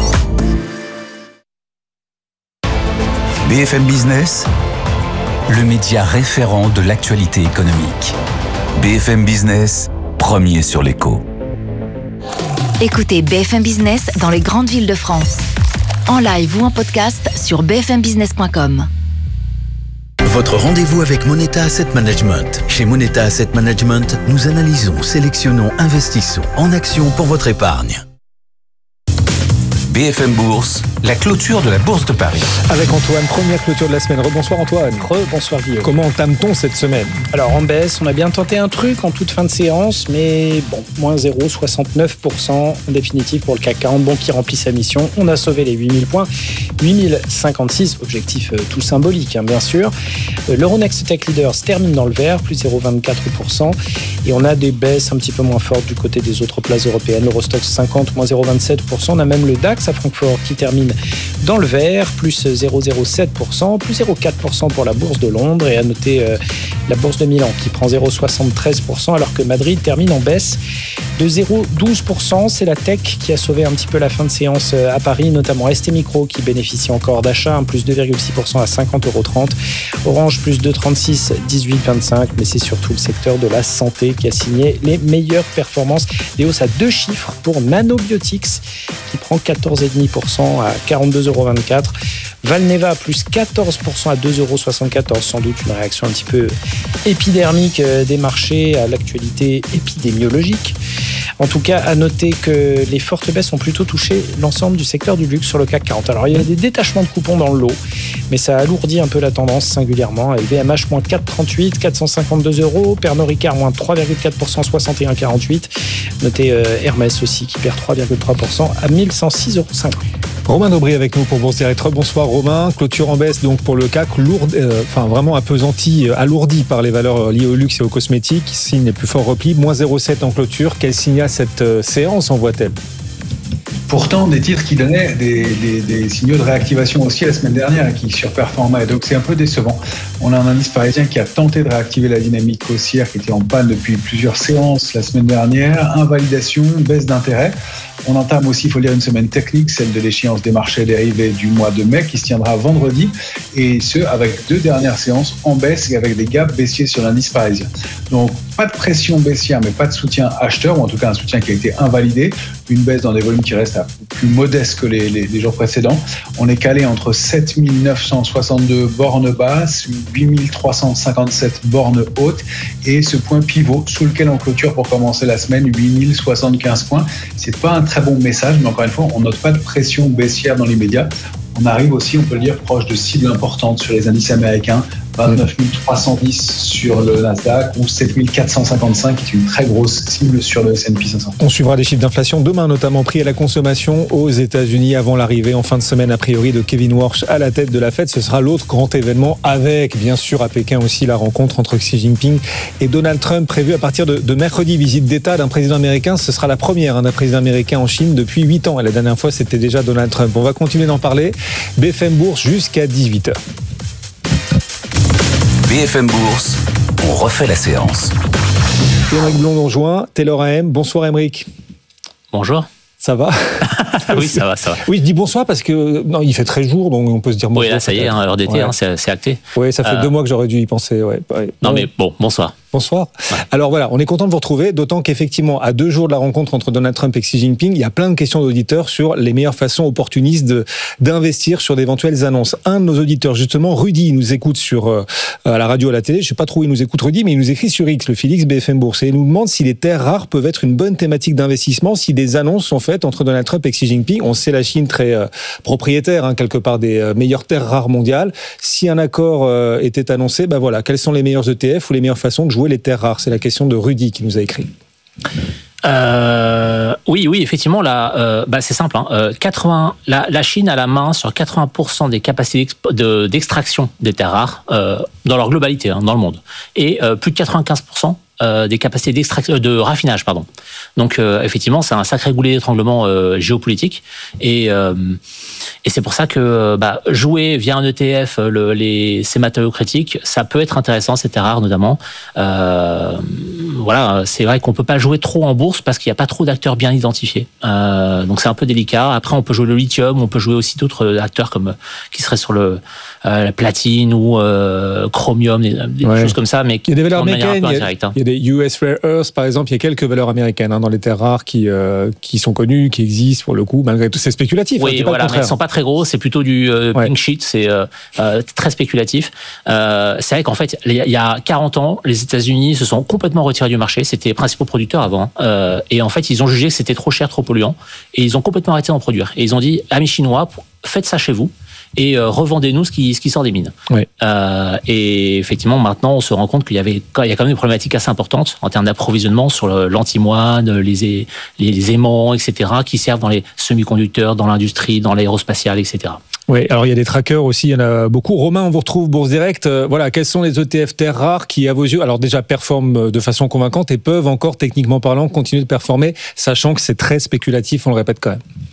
B F M Business, le média référent de l'actualité économique. B F M Business, premier sur l'écho. Écoutez B F M Business dans les grandes villes de France. En live ou en podcast sur b f m business point com. Votre rendez-vous avec Moneta Asset Management. Chez Moneta Asset Management, nous analysons, sélectionnons, investissons en actions pour votre épargne. B F M Bourse, la clôture de la Bourse de Paris. Avec Antoine, première clôture de la semaine. Rebonsoir Antoine. Rebonsoir Guillaume. Comment entame-t-on cette semaine? Alors en baisse, on a bien tenté un truc en toute fin de séance, mais bon, moins zéro virgule soixante-neuf pour cent en définitive pour le C A C quarante, bon qui remplit sa mission. On a sauvé les huit mille points, huit mille cinquante-six, objectif euh, tout symbolique hein, bien sûr. Euh, L'Euronext Tech Leaders termine dans le vert, plus zéro virgule vingt-quatre pour cent, et on a des baisses un petit peu moins fortes du côté des autres places européennes. L'Eurostoxx cinquante, moins zéro virgule vingt-sept pour cent, on a même le DAX à Francfort qui termine dans le vert, plus zéro virgule zéro sept pour cent, plus zéro virgule quatre pour cent pour la bourse de Londres, et à noter euh, la bourse de Milan qui prend zéro virgule soixante-treize pour cent alors que Madrid termine en baisse de zéro virgule douze pour cent. C'est la tech qui a sauvé un petit peu la fin de séance à Paris, notamment S T Micro qui bénéficie encore d'achat, un plus deux virgule six pour cent à cinquante euros trente. Orange plus deux virgule trente-six, dix-huit virgule vingt-cinq. Mais c'est surtout le secteur de la santé qui a signé les meilleures performances. Des hausses à deux chiffres pour Nanobiotics qui prend quatorze virgule cinq pour cent à quarante-deux euros vingt-quatre. Valneva plus quatorze pour cent à deux euros soixante-quatorze, sans doute une réaction un petit peu épidermique des marchés à l'actualité épidémiologique. En tout cas, à noter que les fortes baisses ont plutôt touché l'ensemble du secteur du luxe sur le C A C quarante. Alors, il y a des détachements de coupons dans le lot, mais ça alourdit un peu la tendance singulièrement. L V M H moins quatre virgule trente-huit, quatre cent cinquante-deux euros. Pernod Ricard moins trois virgule quatre pour cent, soixante et un virgule quarante-huit. Notez euh, Hermès aussi qui perd trois virgule trois pour cent à mille cent six euros cinquante. Romain Daubry avec nous pour Bourse Direct. Bonsoir Romain. Clôture en baisse donc pour le C A C, lourde, euh, enfin vraiment appesanti, euh, alourdi par les valeurs liées au luxe et aux cosmétiques. Signe les plus forts replis, moins zéro virgule sept en clôture. Quel signal cette euh, séance envoie-t-elle ? Pourtant, des titres qui donnaient des, des, des signaux de réactivation aussi la semaine dernière et qui surperformaient. Donc c'est un peu décevant. On a un indice parisien qui a tenté de réactiver la dynamique haussière qui était en panne depuis plusieurs séances la semaine dernière. Invalidation, baisse d'intérêt. On entame aussi, il faut dire, une semaine technique, celle de l'échéance des marchés dérivés du mois de mai qui se tiendra vendredi, et ce, avec deux dernières séances en baisse et avec des gaps baissiers sur l'indice parisien. Donc, pas de pression baissière, mais pas de soutien acheteur, ou en tout cas un soutien qui a été invalidé. Une baisse dans des volumes qui restent plus modestes que les, les, les jours précédents. On est calé entre sept mille neuf cent soixante-deux bornes basses, huit mille trois cent cinquante-sept bornes hautes, et ce point pivot sous lequel on clôture pour commencer la semaine, huit mille soixante-quinze points. C'est pas un très bon message, mais encore une fois, on note pas de pression baissière dans l'immédiat. On arrive aussi, on peut le dire, proche de cibles importantes sur les indices américains, vingt-neuf mille trois cent dix sur le Nasdaq ou sept mille quatre cent cinquante-cinq, qui est une très grosse cible sur le S and P cinq cents. On suivra des chiffres d'inflation demain, notamment prix à la consommation aux États-Unis avant l'arrivée en fin de semaine, a priori, de Kevin Warsh à la tête de la Fed. Ce sera l'autre grand événement avec, bien sûr, à Pékin aussi, la rencontre entre Xi Jinping et Donald Trump prévue à partir de, de mercredi. Visite d'État d'un président américain. Ce sera la première hein, d'un président américain en Chine depuis huit ans. Et la dernière fois, c'était déjà Donald Trump. On va continuer d'en parler. B F M Bourse jusqu'à dix-huit heures. B F M Bourse, on refait la séance. Émeric Blond nous rejoint, Taylor A M. Bonsoir Émeric. Bonjour. Ça va? Oui, ça va, ça va. Oui, je dis bonsoir parce que non, il fait très jour, donc on peut se dire bonsoir. Oui, là, ça y est, hein, heure d'été, ouais. hein, c'est, c'est acté. Oui, ça fait euh... deux mois que j'aurais dû y penser. Ouais. Non, non, mais bon, bonsoir. Bonsoir. Ouais. Alors voilà, on est content de vous retrouver, d'autant qu'effectivement, à deux jours de la rencontre entre Donald Trump et Xi Jinping, il y a plein de questions d'auditeurs sur les meilleures façons opportunistes de, d'investir sur d'éventuelles annonces. Un de nos auditeurs, justement, Rudy, il nous écoute sur, euh, à la radio, à la télé. Je sais pas trop où il nous écoute, Rudy, mais il nous écrit sur X, le Félix B F M Bourse, et il nous demande si les terres rares peuvent être une bonne thématique d'investissement, si des annonces sont faites entre Donald Trump et Xi Jinping. On sait la Chine très euh, propriétaire, hein, quelque part, des euh, meilleures terres rares mondiales. Si un accord euh, était annoncé, ben voilà, quels sont les meilleurs E T F ou les meilleures façons de jouer les terres rares? C'est la question de Rudy qui nous a écrit. Euh, oui, oui, effectivement, là, euh, bah, c'est simple. Hein, euh, quatre-vingts, la, la Chine a la main sur quatre-vingts pour cent des capacités de, d'extraction des terres rares euh, dans leur globalité, hein, dans le monde, et euh, plus de quatre-vingt-quinze pour cent euh, des capacités d'extraction, de raffinage, pardon. Donc, euh, effectivement, c'est un sacré goulet d'étranglement euh, géopolitique, et euh, et c'est pour ça que bah, jouer via un E T F le, les, ces matériaux critiques, ça peut être intéressant, ces terres rares notamment. Euh, voilà, c'est vrai qu'on peut pas jouer trop en bourse parce qu'il n'y a pas trop d'acteurs bien identifiés. Euh, donc c'est un peu délicat. Après, on peut jouer le lithium, on peut jouer aussi d'autres acteurs comme qui seraient sur le euh, la platine ou euh, chromium, des, des ouais. choses comme ça, mais il y a des valeurs américaines. Il y, hein. il y a des U S Rare Earths, par exemple. Il y a quelques valeurs américaines hein, dans les terres rares qui euh, qui sont connues, qui existent pour le coup. Malgré tout, c'est spéculatif. Oui, hein, voilà, mais ils sont pas très gros. C'est plutôt du euh, ouais. pink sheet. C'est euh, euh, très spéculatif. Euh, c'est vrai qu'en fait, il y a quarante ans, les États-Unis se sont complètement retirés du marché. C'était les principaux producteurs avant. Euh, et en fait, ils ont jugé que c'était trop cher, trop polluant. Et ils ont complètement arrêté d'en produire. Et ils ont dit, amis chinois, faites ça chez vous. Et euh, revendez-nous ce qui, ce qui sort des mines. Oui. Euh, et effectivement, maintenant, on se rend compte qu'il y avait, il y a quand même des problématiques assez importantes en termes d'approvisionnement sur le, l'antimoine, les, les, les aimants, et cetera, qui servent dans les semi-conducteurs, dans l'industrie, dans l'aérospatiale, et cetera. Oui, alors il y a des trackers aussi, il y en a beaucoup. Romain, on vous retrouve Bourse Direct. Euh, voilà, quels sont les E T F terres rares qui, à vos yeux, alors déjà performent de façon convaincante et peuvent encore, techniquement parlant, continuer de performer, sachant que c'est très spéculatif, on le répète quand même.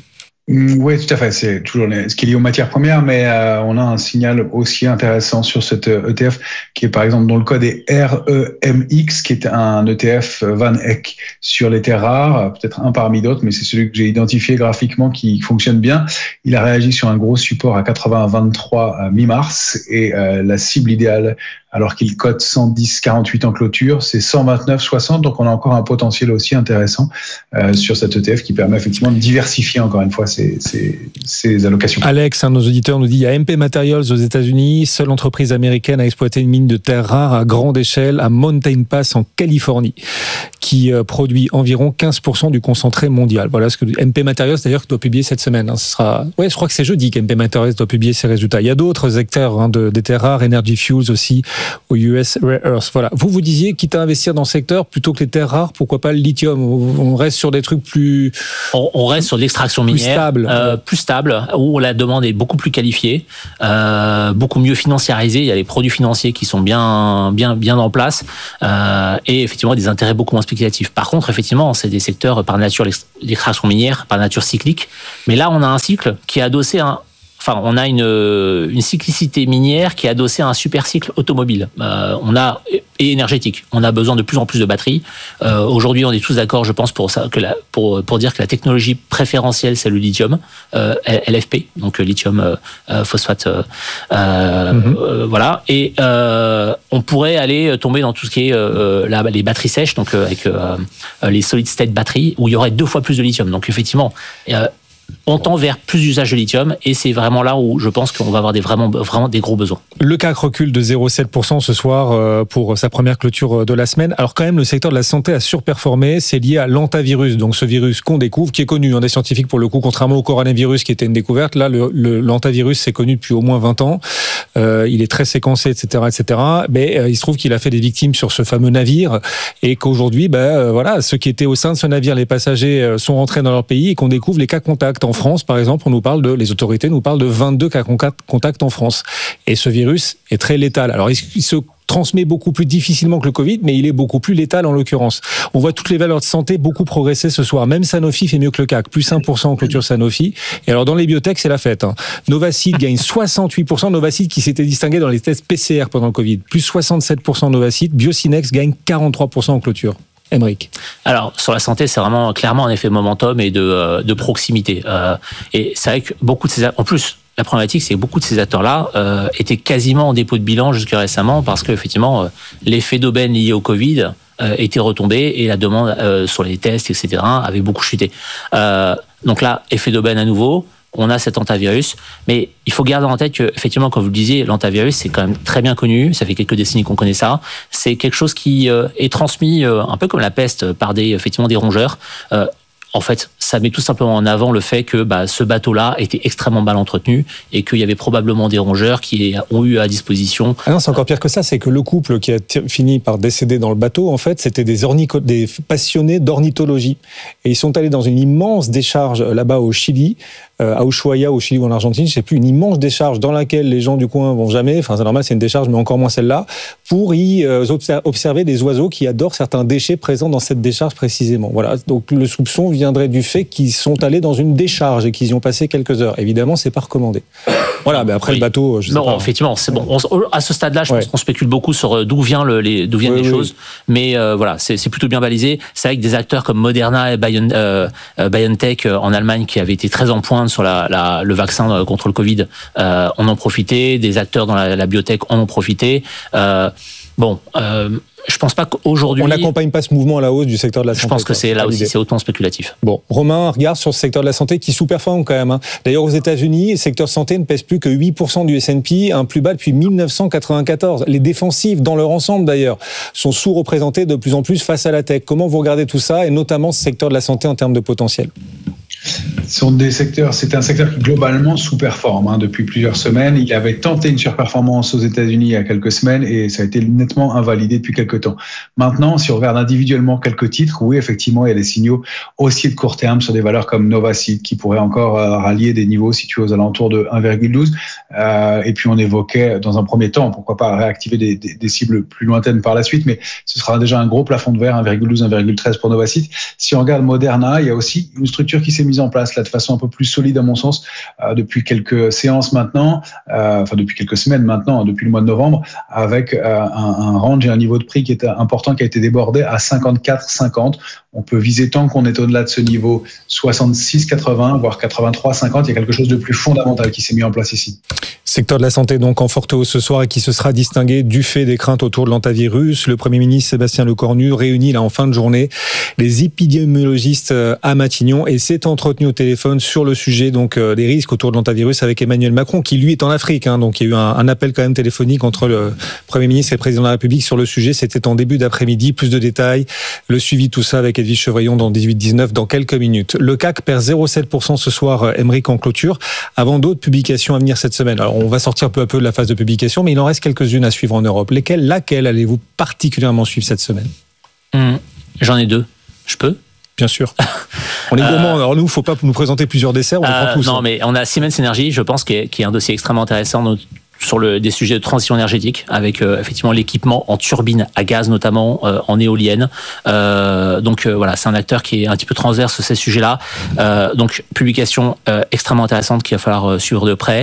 Oui, tout à fait. C'est toujours ce qui est lié aux matières premières, mais euh, on a un signal aussi intéressant sur cet E T F qui est par exemple dont le code est R E M X, qui est un E T F Van Eck sur les terres rares, peut-être un parmi d'autres, mais c'est celui que j'ai identifié graphiquement qui fonctionne bien. Il a réagi sur un gros support à quatre-vingts vingt-trois à mi-mars et euh, la cible idéale, alors qu'il cote cent dix quarante-huit en clôture, c'est cent vingt-neuf soixante. Donc on a encore un potentiel aussi intéressant euh, sur cet E T F qui permet effectivement de diversifier encore une fois ces, ces, ces allocations. Alex, un de nos auditeurs, nous dit il y a M P Materials aux États-Unis, seule entreprise américaine à exploiter une mine de terres rares à grande échelle à Mountain Pass en Californie, qui euh, produit environ quinze pour cent du concentré mondial. Voilà ce que M P Materials d'ailleurs doit publier cette semaine. Hein. Ce sera, ouais, je crois que c'est jeudi qu'M P Materials doit publier ses résultats. Il y a d'autres acteurs hein, de, des terres rares, Energy Fuels aussi, au U S Rare Earth. Voilà. Vous, vous disiez, quitte à investir dans ce secteur, plutôt que les terres rares, pourquoi pas le lithium? On reste sur des trucs plus... On, on reste sur l'extraction minière. Plus stable. Euh, plus stable, où la demande est beaucoup plus qualifiée, euh, beaucoup mieux financiarisée. Il y a les produits financiers qui sont bien, bien, bien en place, euh, et effectivement des intérêts beaucoup moins spéculatifs. Par contre, effectivement, c'est des secteurs par nature, l'extraction minière, par nature cyclique. Mais là, on a un cycle qui est adossé à un... Enfin, on a une, une cyclicité minière qui est adossée à un super cycle automobile. Euh, on a et énergétique. On a besoin de plus en plus de batteries. Euh, aujourd'hui, on est tous d'accord, je pense, pour ça, que la, pour pour dire que la technologie préférentielle, c'est le lithium, euh, L F P, donc lithium euh, phosphate. Euh, mm-hmm. euh, voilà. Et euh, on pourrait aller tomber dans tout ce qui est euh, la, les batteries sèches, donc euh, avec euh, les solid state batteries, où il y aurait deux fois plus de lithium. Donc effectivement. Euh, On tend vers plus d'usage de lithium et c'est vraiment là où je pense qu'on va avoir des, vraiment, vraiment des gros besoins. Le C A C recule de zéro virgule sept pour cent ce soir pour sa première clôture de la semaine. Alors quand même, le secteur de la santé a surperformé. C'est lié à l'antavirus, donc ce virus qu'on découvre, qui est connu hein, des scientifiques pour le coup, contrairement au coronavirus qui était une découverte. Là, le, le, l'antavirus, c'est connu depuis au moins vingt ans. Euh, il est très séquencé, et cetera, et cetera. Mais euh, il se trouve qu'il a fait des victimes sur ce fameux navire et qu'aujourd'hui, ben euh, voilà, ceux qui étaient au sein de ce navire, les passagers euh, sont rentrés dans leur pays et qu'on découvre les cas contacts. En France, par exemple, on nous parle de, les autorités nous parlent de vingt-deux cas contacts en France. Et ce virus est très létal. Alors, il se transmet beaucoup plus difficilement que le Covid, mais il est beaucoup plus létal en l'occurrence. On voit toutes les valeurs de santé beaucoup progresser ce soir. Même Sanofi fait mieux que le C A C, plus un pour cent en clôture Sanofi. Et alors, dans les biotech, c'est la fête. Hein. Novacid gagne soixante-huit pour cent. Novacid qui s'était distingué dans les tests P C R pendant le Covid. Plus soixante-sept pour cent Novacid. Biocinex gagne quarante-trois pour cent en clôture. Émeric. Alors, sur la santé, c'est vraiment clairement un effet momentum et de, de proximité. Euh, et c'est vrai que beaucoup de ces... En plus, la problématique, c'est que beaucoup de ces acteurs-là euh, étaient quasiment en dépôt de bilan jusqu'à récemment parce qu'effectivement, euh, l'effet d'aubaine lié au Covid euh, était retombé et la demande euh, sur les tests, et cetera, avait beaucoup chuté. Euh, donc là, effet d'aubaine à nouveau. On a cet antivirus, mais il faut garder en tête que, effectivement, comme vous le disiez, l'antivirus, c'est quand même très bien connu. Ça fait quelques décennies qu'on connaît ça. C'est quelque chose qui euh, est transmis euh, un peu comme la peste par des, effectivement, des rongeurs. Euh, En fait, ça met tout simplement en avant le fait que bah, ce bateau-là était extrêmement mal entretenu et qu'il y avait probablement des rongeurs qui ont eu à disposition. Ah non, c'est encore pire que ça. C'est que le couple qui a t- fini par décéder dans le bateau, en fait, c'était des, ornico- des passionnés d'ornithologie. Et ils sont allés dans une immense décharge là-bas au Chili, euh, à Ushuaia, au Chili ou en Argentine, je sais plus, une immense décharge dans laquelle les gens du coin vont jamais. Enfin, c'est normal, c'est une décharge, mais encore moins celle-là, pour y euh, observer des oiseaux qui adorent certains déchets présents dans cette décharge précisément. Voilà. Donc le soupçon viendrait du fait qu'ils sont allés dans une décharge et qu'ils y ont passé quelques heures. Évidemment, c'est pas recommandé. Voilà, mais après oui. le bateau, je sais non, pas. effectivement, c'est bon. On, à ce stade-là, je ouais. pense qu'on spécule beaucoup sur d'où vient le, les, d'où viennent oui, les oui. choses, mais euh, voilà, c'est, c'est plutôt bien balisé. C'est avec des acteurs comme Moderna et Bion, euh, BioNTech en Allemagne qui avaient été très en pointe sur la, la, le vaccin contre le Covid. Euh, on en profitait. Des acteurs dans la, la biotech en ont profité. Euh, bon. Euh, Je pense pas qu'aujourd'hui... On n'accompagne pas ce mouvement à la hausse du secteur de la santé. Je pense que quoi. c'est là aussi, c'est autant spéculatif. Bon, Romain, un regard sur ce secteur de la santé qui sous-performe quand même. Hein. D'ailleurs, aux États-Unis, le secteur santé ne pèse plus que huit pour cent du S and P, un plus bas depuis dix-neuf cent quatre-vingt-quatorze. Les défensives, dans leur ensemble d'ailleurs, sont sous-représentées de plus en plus face à la tech. Comment vous regardez tout ça, et notamment ce secteur de la santé en termes de potentiel ? Ce sont des secteurs, c'est un secteur qui globalement sous-performe hein, depuis plusieurs semaines. Il avait tenté une surperformance aux États-Unis il y a quelques semaines et ça a été nettement invalidé depuis quelques quelques temps. Maintenant, si on regarde individuellement quelques titres, oui, effectivement, il y a des signaux haussiers de court terme sur des valeurs comme Novacyt qui pourraient encore euh, rallier des niveaux situés aux alentours de un virgule douze. Euh, et puis on évoquait dans un premier temps, pourquoi pas réactiver des, des, des cibles plus lointaines par la suite, mais ce sera déjà un gros plafond de verre, un virgule douze, un virgule treize pour Novacyt. Si on regarde Moderna, il y a aussi une structure qui s'est mise en place là de façon un peu plus solide à mon sens euh, depuis quelques séances maintenant, euh, enfin depuis quelques semaines maintenant, depuis le mois de novembre, avec euh, un, un range et un niveau de prix qui est important, qui a été débordé à cinquante-quatre cinquante. On peut viser tant qu'on est au-delà de ce niveau soixante-six quatre-vingts, voire quatre-vingt-trois cinquante. Il y a quelque chose de plus fondamental qui s'est mis en place ici. Secteur de la santé donc en forte hausse ce soir et qui se sera distingué du fait des craintes autour de l'hantavirus. Le Premier ministre Sébastien Lecornu réunit là en fin de journée les épidémiologistes à Matignon et s'est entretenu au téléphone sur le sujet donc des risques autour de l'hantavirus avec Emmanuel Macron qui lui est en Afrique. Hein, donc il y a eu un, un appel quand même téléphonique entre le Premier ministre et le Président de la République sur le sujet. C'était en début d'après-midi. Plus de détails, le suivi de tout ça avec Edwige Chevrillon dans dix-huit dix-neuf dans quelques minutes. Le C A C perd zéro virgule sept pour cent ce soir, Aymeric en clôture, avant d'autres publications à venir cette semaine. Alors on va sortir peu à peu de la phase de publication, mais il en reste quelques-unes à suivre en Europe. Lesquelles, laquelle allez-vous particulièrement suivre cette semaine ? mmh, J'en ai deux. Je peux ? Bien sûr. On est gourmands. Alors nous, il ne faut pas nous présenter plusieurs desserts, on les euh, prend tous. Non, hein. mais on a Siemens Energy, je pense, qui est, qui est un dossier extrêmement intéressant sur le, des sujets de transition énergétique, avec euh, effectivement l'équipement en turbine à gaz, notamment euh, en éolienne. Euh, donc euh, voilà, c'est un acteur qui est un petit peu transverse sur ces sujets-là. Euh, donc publication euh, extrêmement intéressante qu'il va falloir euh, suivre de près.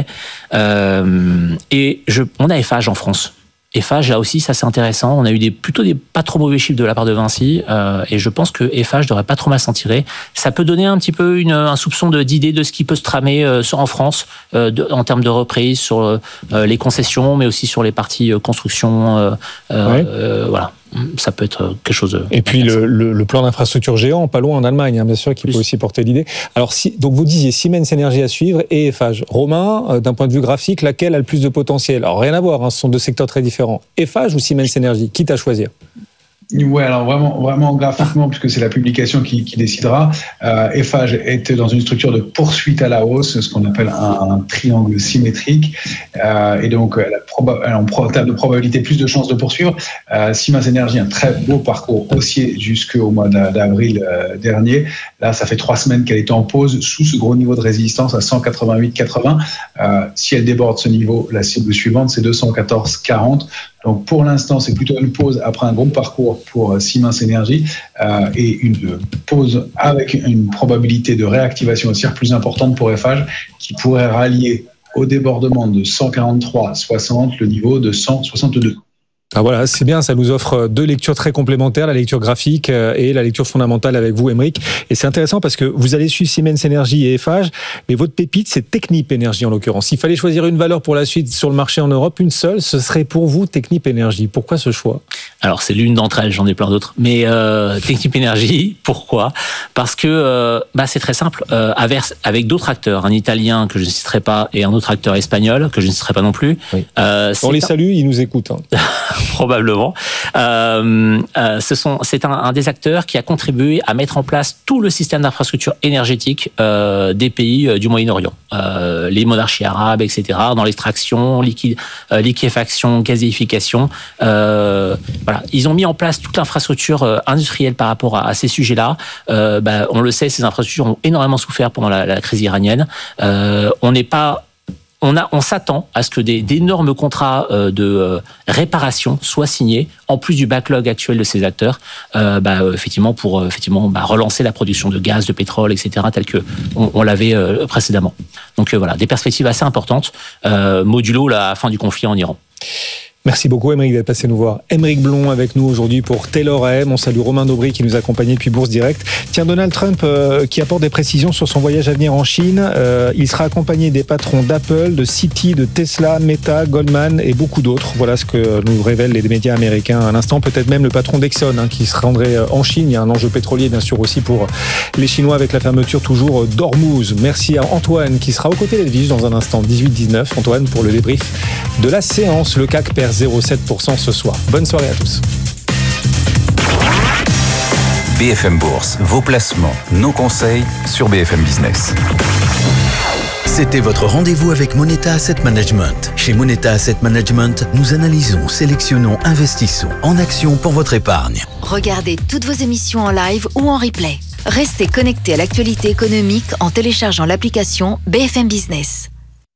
Euh, et je, on a Eiffage en France. Eiffage, là aussi, ça c'est intéressant. On a eu des, plutôt des pas trop mauvais chiffres de la part de Vinci, euh, et je pense que Eiffage devrait pas trop mal s'en tirer. Ça peut donner un petit peu une, un soupçon de, d'idée de ce qui peut se tramer euh, en France euh, de, en termes de reprise sur euh, les concessions, mais aussi sur les parties euh, construction. Euh, ouais. euh, voilà. Ça peut être quelque chose de... Et puis le, le, le plan d'infrastructure géant, pas loin en Allemagne, hein, bien sûr, qui Plus. peut aussi porter l'idée. Alors, si, donc vous disiez Siemens Energy à suivre et Eiffage. Romain, euh, d'un point de vue graphique, laquelle a le plus de potentiel ? Alors, rien à voir, hein, ce sont deux secteurs très différents. Eiffage ou Siemens Energy ? Quitte à choisir. Ouais, alors vraiment, vraiment graphiquement, puisque c'est la publication qui, qui décidera. Euh, Eiffage est dans une structure de poursuite à la hausse, ce qu'on appelle un, un triangle symétrique, euh, et donc elle a, proba- elle a en termes de probabilité plus de chances de poursuivre. Euh, Siemens Energy, un très beau parcours haussier jusqu'au mois d'avril euh, dernier. Là, ça fait trois semaines qu'elle est en pause sous ce gros niveau de résistance à cent quatre-vingt-huit quatre-vingts. Euh, si elle déborde ce niveau, la cible suivante, c'est deux cent quatorze quarante. Donc pour l'instant, c'est plutôt une pause après un gros parcours pour Siemens Energy euh, et une pause avec une probabilité de réactivation haussière plus importante pour Eiffage qui pourrait rallier au débordement de cent quarante-trois soixante le niveau de cent soixante-deux. Ah voilà, c'est bien, ça nous offre deux lectures très complémentaires, la lecture graphique et la lecture fondamentale avec vous, Aymeric. Et c'est intéressant parce que vous allez suivre Siemens Energy et Eiffage, mais votre pépite, c'est Technip Energy en l'occurrence. S'il fallait choisir une valeur pour la suite sur le marché en Europe, une seule, ce serait pour vous Technip Energy. Pourquoi ce choix ? Alors c'est l'une d'entre elles, j'en ai plein d'autres. Mais euh, Technip Energy, pourquoi ? Parce que euh, bah, c'est très simple. Euh, avec, avec d'autres acteurs, un Italien que je ne citerai pas et un autre acteur espagnol que je ne citerai pas non plus. Oui. Euh, On les un... salue, ils nous écoutent. Hein. Probablement. Euh, euh, ce sont, c'est un, un des acteurs qui a contribué à mettre en place tout le système d'infrastructure énergétique euh, des pays euh, du Moyen-Orient, euh, les monarchies arabes, et cetera, dans l'extraction, liquide, euh, liquéfaction, gazéification. Euh, voilà, ils ont mis en place toute l'infrastructure euh, industrielle par rapport à, à ces sujets-là. Euh, bah, on le sait, ces infrastructures ont énormément souffert pendant la, la crise iranienne. Euh, on n'est pas On, a, on s'attend à ce que des, d'énormes contrats euh, de euh, réparation soient signés, en plus du backlog actuel de ces acteurs, euh, bah, effectivement pour euh, effectivement, bah, relancer la production de gaz, de pétrole, et cetera, tel que on, on l'avait euh, précédemment. Donc euh, voilà, des perspectives assez importantes, euh, modulo la fin du conflit en Iran. Merci beaucoup, Aymeric, d'être passé nous voir. Aymeric Blon avec nous aujourd'hui pour Taylor A M. On salue Romain Daubry qui nous accompagnait depuis Bourse Direct. Tiens, Donald Trump euh, qui apporte des précisions sur son voyage à venir en Chine. Euh, il sera accompagné des patrons d'Apple, de Citi, de Tesla, Meta, Goldman et beaucoup d'autres. Voilà ce que nous révèlent les médias américains à l'instant. Peut-être même le patron d'Exxon hein, qui se rendrait en Chine. Il y a un enjeu pétrolier, bien sûr, aussi pour les Chinois avec la fermeture toujours d'Ormuz. Merci à Antoine qui sera aux côtés d'Edwige dans un instant, dix-huit dix-neuf. Antoine pour le débrief de la séance. Le C A C perd zéro virgule sept pour cent ce soir. Bonne soirée à tous. B F M Bourse, vos placements, nos conseils sur B F M Business. C'était votre rendez-vous avec Moneta Asset Management. Chez Moneta Asset Management, nous analysons, sélectionnons, investissons en action pour votre épargne. Regardez toutes vos émissions en live ou en replay. Restez connectés à l'actualité économique en téléchargeant l'application B F M Business.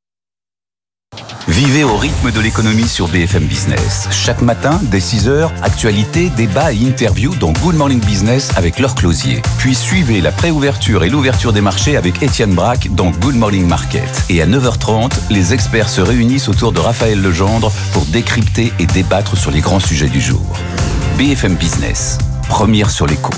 Vivez au rythme de l'économie sur B F M Business. Chaque matin, dès six heures, actualités, débats et interviews dans Good Morning Business avec Laure Closier. Puis suivez la préouverture et l'ouverture des marchés avec Étienne Braque dans Good Morning Market. Et à neuf heures trente, les experts se réunissent autour de Raphaël Legendre pour décrypter et débattre sur les grands sujets du jour. B F M Business, première sur l'écho.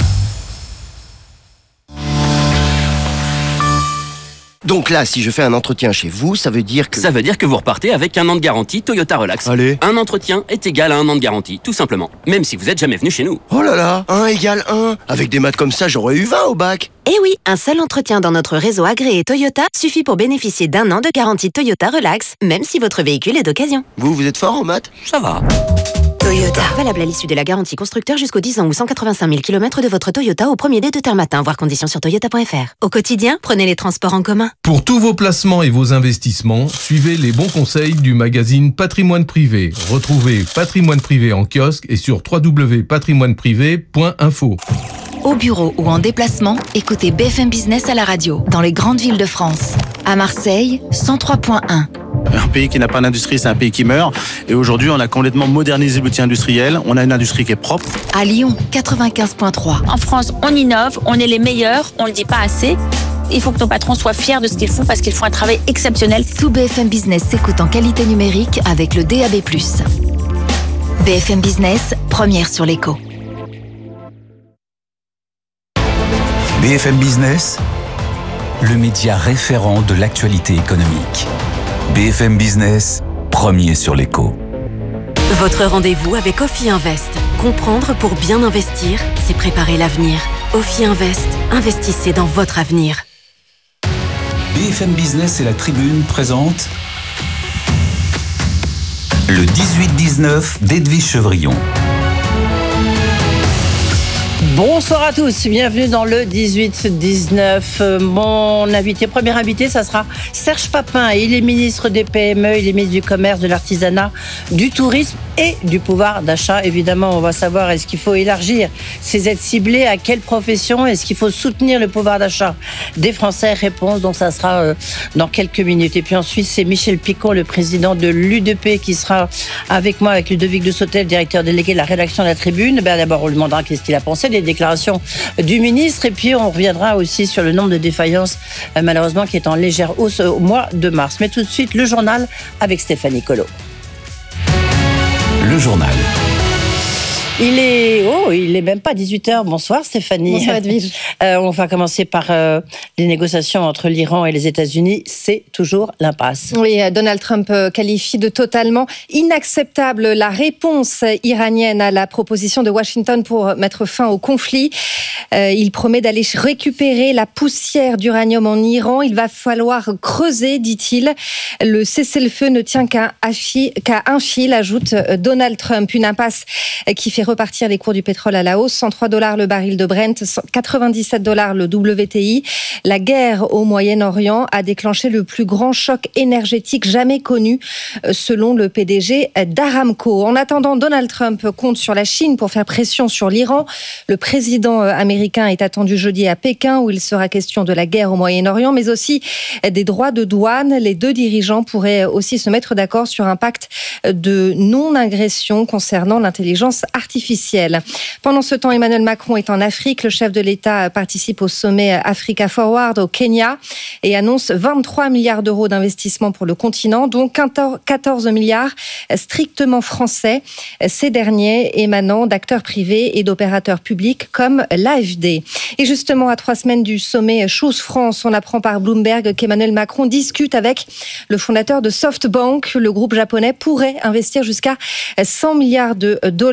Donc là, si je fais un entretien chez vous, ça veut dire que... Ça veut dire que vous repartez avec un an de garantie Toyota Relax. Allez. Un entretien est égal à un an de garantie, tout simplement. Même si vous n'êtes jamais venu chez nous. Oh là là, un égale un. Avec des maths comme ça, j'aurais eu vingt au bac. Eh oui, un seul entretien dans notre réseau agréé Toyota suffit pour bénéficier d'un an de garantie Toyota Relax, même si votre véhicule est d'occasion. Vous, vous êtes fort en maths? Ça va. Toyota. Valable à l'issue de la garantie constructeur jusqu'aux dix ans ou cent quatre-vingt-cinq mille kilomètres de votre Toyota au premier dé de terme matin. Voir conditions sur toyota point f r. Au quotidien, prenez les transports en commun. Pour tous vos placements et vos investissements, suivez les bons conseils du magazine Patrimoine Privé. Retrouvez Patrimoine Privé en kiosque et sur w w w point patrimoine privé point info. Au bureau ou en déplacement, écoutez B F M Business à la radio, dans les grandes villes de France. À Marseille, cent trois point un. Un pays qui n'a pas d'industrie, c'est un pays qui meurt. Et aujourd'hui, on a complètement modernisé l'outil industriel. On a une industrie qui est propre. À Lyon, quatre-vingt-quinze point trois. En France, on innove, on est les meilleurs, on ne le dit pas assez. Il faut que nos patrons soient fiers de ce qu'ils font parce qu'ils font un travail exceptionnel. Tout B F M Business s'écoute en qualité numérique avec le D A B plus. B F M Business, première sur l'écho. B F M Business, le média référent de l'actualité économique. B F M Business, premier sur l'écho. Votre rendez-vous avec Ophi Invest. Comprendre pour bien investir, c'est préparer l'avenir. Ophi Invest, investissez dans votre avenir. B F M Business et la Tribune présentent le dix-huit dix-neuf d'Edwige Chevrillon. Bonsoir à tous, bienvenue dans le dix-huit dix-neuf. Mon invité, premier invité, ça sera Serge Papin. Il est ministre des P M E, il est ministre du Commerce, de l'Artisanat, du Tourisme et du pouvoir d'achat. Évidemment, on va savoir, est-ce qu'il faut élargir ces aides ciblées, à quelle profession, est-ce qu'il faut soutenir le pouvoir d'achat des Français? Réponse, donc ça sera euh, dans quelques minutes. Et puis ensuite, c'est Michel Picon, le président de l'U D P, qui sera avec moi, avec Ludovic de Sautel, directeur délégué de la rédaction de la Tribune. Ben, d'abord, on lui demandera qu'est-ce qu'il a pensé des déclarations du ministre, et puis on reviendra aussi sur le nombre de défaillances, euh, malheureusement, qui est en légère hausse au mois de mars. Mais tout de suite, le journal avec Stéphanie Colo. Le journal. Il est, oh, il est même pas dix-huit heures. Bonsoir Stéphanie. Bonsoir Edwige. Euh, on va commencer par euh, les négociations entre l'Iran et les États-Unis. C'est toujours l'impasse. Oui, Donald Trump qualifie de totalement inacceptable la réponse iranienne à la proposition de Washington pour mettre fin au conflit. Euh, il promet d'aller récupérer la poussière d'uranium en Iran. Il va falloir creuser, dit-il. Le cessez-le-feu ne tient qu'à qu'à un fil, ajoute Donald Trump. Une impasse qui fait repartir les cours du pétrole à la hausse. cent trois dollars le baril de Brent, quatre-vingt-dix-sept dollars le W T I. La guerre au Moyen-Orient a déclenché le plus grand choc énergétique jamais connu, selon le P D G d'Aramco. En attendant, Donald Trump compte sur la Chine pour faire pression sur l'Iran. Le président américain est attendu jeudi à Pékin, où il sera question de la guerre au Moyen-Orient, mais aussi des droits de douane. Les deux dirigeants pourraient aussi se mettre d'accord sur un pacte de non-agression concernant l'intelligence artificielle. Pendant ce temps, Emmanuel Macron est en Afrique. Le chef de l'État participe au sommet Africa Forward au Kenya et annonce vingt-trois milliards d'euros d'investissement pour le continent, dont quatorze milliards strictement français, ces derniers émanant d'acteurs privés et d'opérateurs publics comme l'A F D. Et justement, à trois semaines du sommet Choose France, on apprend par Bloomberg qu'Emmanuel Macron discute avec le fondateur de SoftBank. Le groupe japonais pourrait investir jusqu'à cent milliards de dollars dans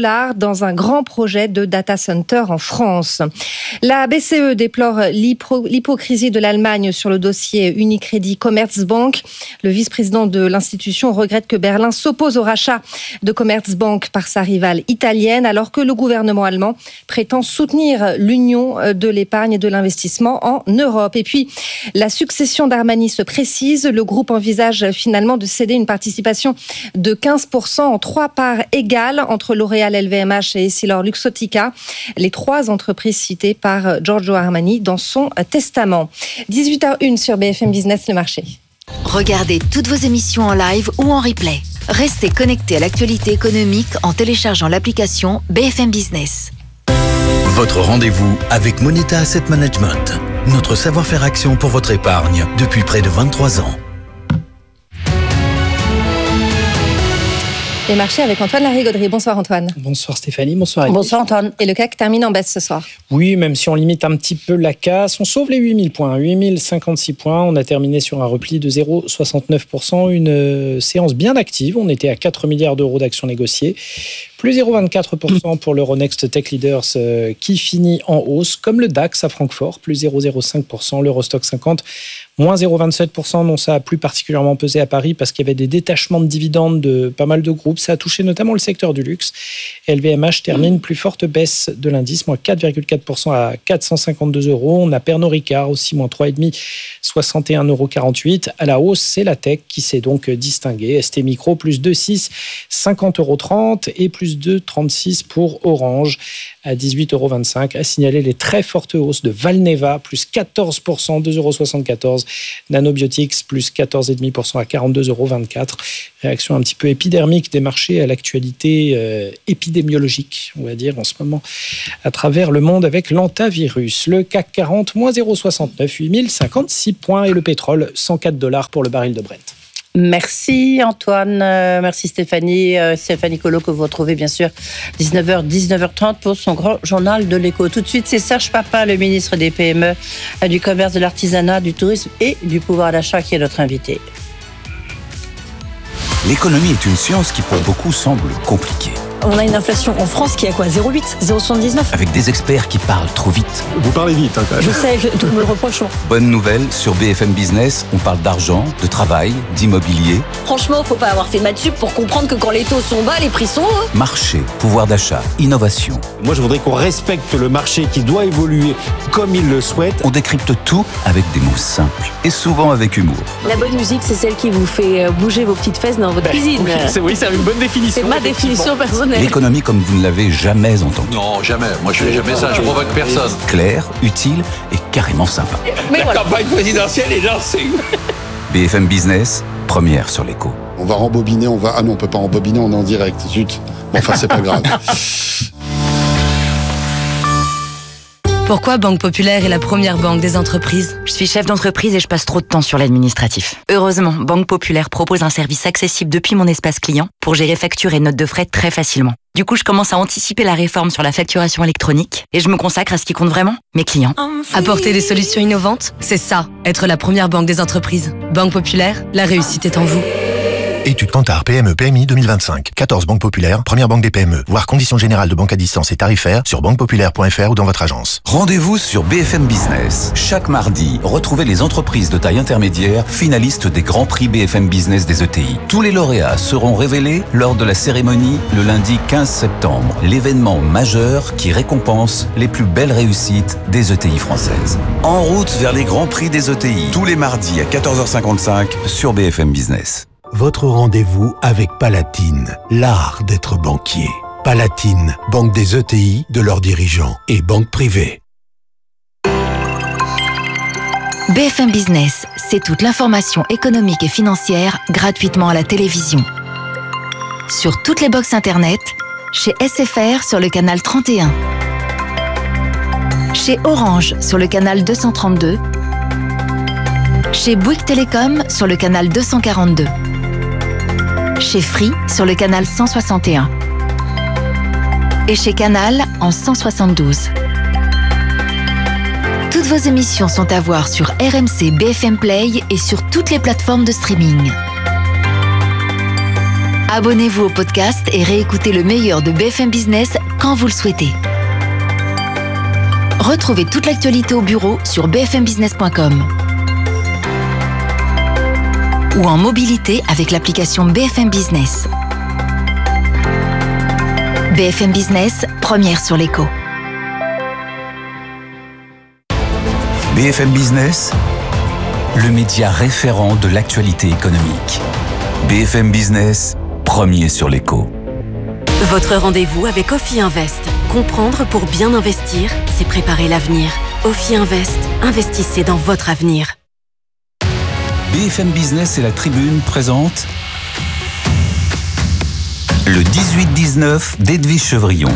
dans un grand projet de data center en France. La B C E déplore l'hypo- l'hypocrisie de l'Allemagne sur le dossier Unicredit Commerzbank. Le vice-président de l'institution regrette que Berlin s'oppose au rachat de Commerzbank par sa rivale italienne, alors que le gouvernement allemand prétend soutenir l'union de l'épargne et de l'investissement en Europe. Et puis, la succession d'Armani se précise. Le groupe envisage finalement de céder une participation de quinze pour cent en trois parts égales entre L'Oréal, L V M H et Essilor-Luxottica, les trois entreprises citées par Giorgio Armani dans son testament. dix-huit heures une sur B F M Business, le marché. Regardez toutes vos émissions en live ou en replay. Restez connectés à l'actualité économique en téléchargeant l'application B F M Business. Votre rendez-vous avec Moneta Asset Management. Notre savoir-faire action pour votre épargne depuis près de vingt-trois ans. Les marchés avec Antoine Larigauderie. Bonsoir Antoine. Bonsoir Stéphanie, bonsoir Eric. Bonsoir Antoine. Et le C A C termine en baisse ce soir. Oui, même si on limite un petit peu la casse, on sauve les huit mille points, huit mille cinquante-six points. On a terminé sur un repli de zéro virgule soixante-neuf pour cent, une euh, séance bien active. On était à quatre milliards d'euros d'actions négociées, plus zéro virgule vingt-quatre pour cent pour l'Euronext Tech Leaders euh, qui finit en hausse, comme le DAX à Francfort, plus zéro virgule zéro cinq pour cent, l'Eurostock cinquante, moins zéro virgule vingt-sept pour cent. Non, ça a plus particulièrement pesé à Paris parce qu'il y avait des détachements de dividendes de pas mal de groupes. Ça a touché notamment le secteur du luxe. L V M H termine plus forte baisse de l'indice, moins quatre virgule quatre pour cent à quatre cent cinquante-deux euros. On a Pernod Ricard aussi, moins trois virgule cinq, soixante et un euros quarante-huit. À la hausse, c'est la tech qui s'est donc distinguée. S T Micro, plus deux virgule six, cinquante euros trente et plus deux virgule trente-six pour Orange à dix-huit euros vingt-cinq. À signaler les très fortes hausses de Valneva, plus quatorze pour cent, deux euros soixante-quatorze. Nanobiotics, plus quatorze virgule cinq pour cent à quarante-deux euros vingt-quatre. Réaction un petit peu épidermique des marchés à l'actualité euh, épidémiologique, on va dire, en ce moment, à travers le monde avec l'antavirus. Le C A C quarante, moins zéro virgule soixante-neuf, huit mille cinquante-six points. Et le pétrole, cent quatre dollars pour le baril de Brent. Merci Antoine, euh, merci Stéphanie, euh, Stéphanie Colo que vous retrouvez bien sûr dix-neuf heures, dix-neuf heures trente pour son grand journal de l'écho. Tout de suite, c'est Serge Papin, le ministre des P M E, euh, du commerce, de l'artisanat, du tourisme et du pouvoir d'achat qui est notre invité. L'économie est une science qui pour beaucoup semble compliquée. On a une inflation en France qui est à quoi zéro virgule huit, zéro virgule soixante-dix-neuf. Avec des experts qui parlent trop vite. Vous parlez vite, hein, quand même. Je sais, je, tout me le reproche. Bonne nouvelle, sur B F M Business, on parle d'argent, de travail, d'immobilier. Franchement, faut pas avoir fait maths sup pour comprendre que quand les taux sont bas, les prix sont hauts. Marché, pouvoir d'achat, innovation. Moi, je voudrais qu'on respecte le marché qui doit évoluer comme il le souhaite. On décrypte tout avec des mots simples et souvent avec humour. La bonne musique, c'est celle qui vous fait bouger vos petites fesses dans votre ben, cuisine. Oui, c'est, oui, c'est une bonne définition. C'est ma définition personnelle. L'économie comme vous ne l'avez jamais entendue. Non, jamais. Moi, je fais jamais ça. Je provoque personne. Clair, utile et carrément sympa. Mais La voilà. campagne présidentielle est lancée. B F M Business, première sur l'écho. On va rembobiner, on va... Ah non, on peut pas rembobiner, on est en direct. Zut. Bon, enfin, c'est pas grave. Pourquoi Banque Populaire est la première banque des entreprises ? Je suis chef d'entreprise et je passe trop de temps sur l'administratif. Heureusement, Banque Populaire propose un service accessible depuis mon espace client pour gérer factures et notes de frais très facilement. Du coup, je commence à anticiper la réforme sur la facturation électronique et je me consacre à ce qui compte vraiment, mes clients. Apporter des solutions innovantes, c'est ça, être la première banque des entreprises. Banque Populaire, la réussite est en vous. Étude Kantar P M E P M I deux mille vingt-cinq. quatorze banques populaires, première banque des P M E. Voir conditions générales de banque à distance et tarifaires sur banque populaire point f r ou dans votre agence. Rendez-vous sur B F M Business. Chaque mardi, retrouvez les entreprises de taille intermédiaire finalistes des grands prix B F M Business des E T I. Tous les lauréats seront révélés lors de la cérémonie le lundi quinze septembre. L'événement majeur qui récompense les plus belles réussites des E T I françaises. En route vers les grands prix des E T I. Tous les mardis à quatorze heures cinquante-cinq sur B F M Business. Votre rendez-vous avec Palatine, l'art d'être banquier. Palatine, banque des E T I, de leurs dirigeants et banque privée. B F M Business, c'est toute l'information économique et financière gratuitement à la télévision. Sur toutes les box internet, chez S F R sur le canal trente et un, chez Orange sur le canal deux cent trente-deux, chez Bouygues Télécom sur le canal deux cent quarante-deux, chez Free sur le canal cent soixante et un et chez Canal en cent soixante-douze. Toutes vos émissions sont à voir sur R M C B F M Play et sur toutes les plateformes de streaming. Abonnez-vous au podcast et réécoutez le meilleur de B F M Business quand vous le souhaitez. Retrouvez toute l'actualité au bureau sur b f m business point com ou en mobilité avec l'application B F M Business. B F M Business, première sur l'écho. B F M Business, le média référent de l'actualité économique. B F M Business, premier sur l'écho. Votre rendez-vous avec Ophi Invest. Comprendre pour bien investir, c'est préparer l'avenir. Ophi Invest, investissez dans votre avenir. B F M Business et la Tribune présentent le dix-huit dix-neuf d'Edwige Chevrillon.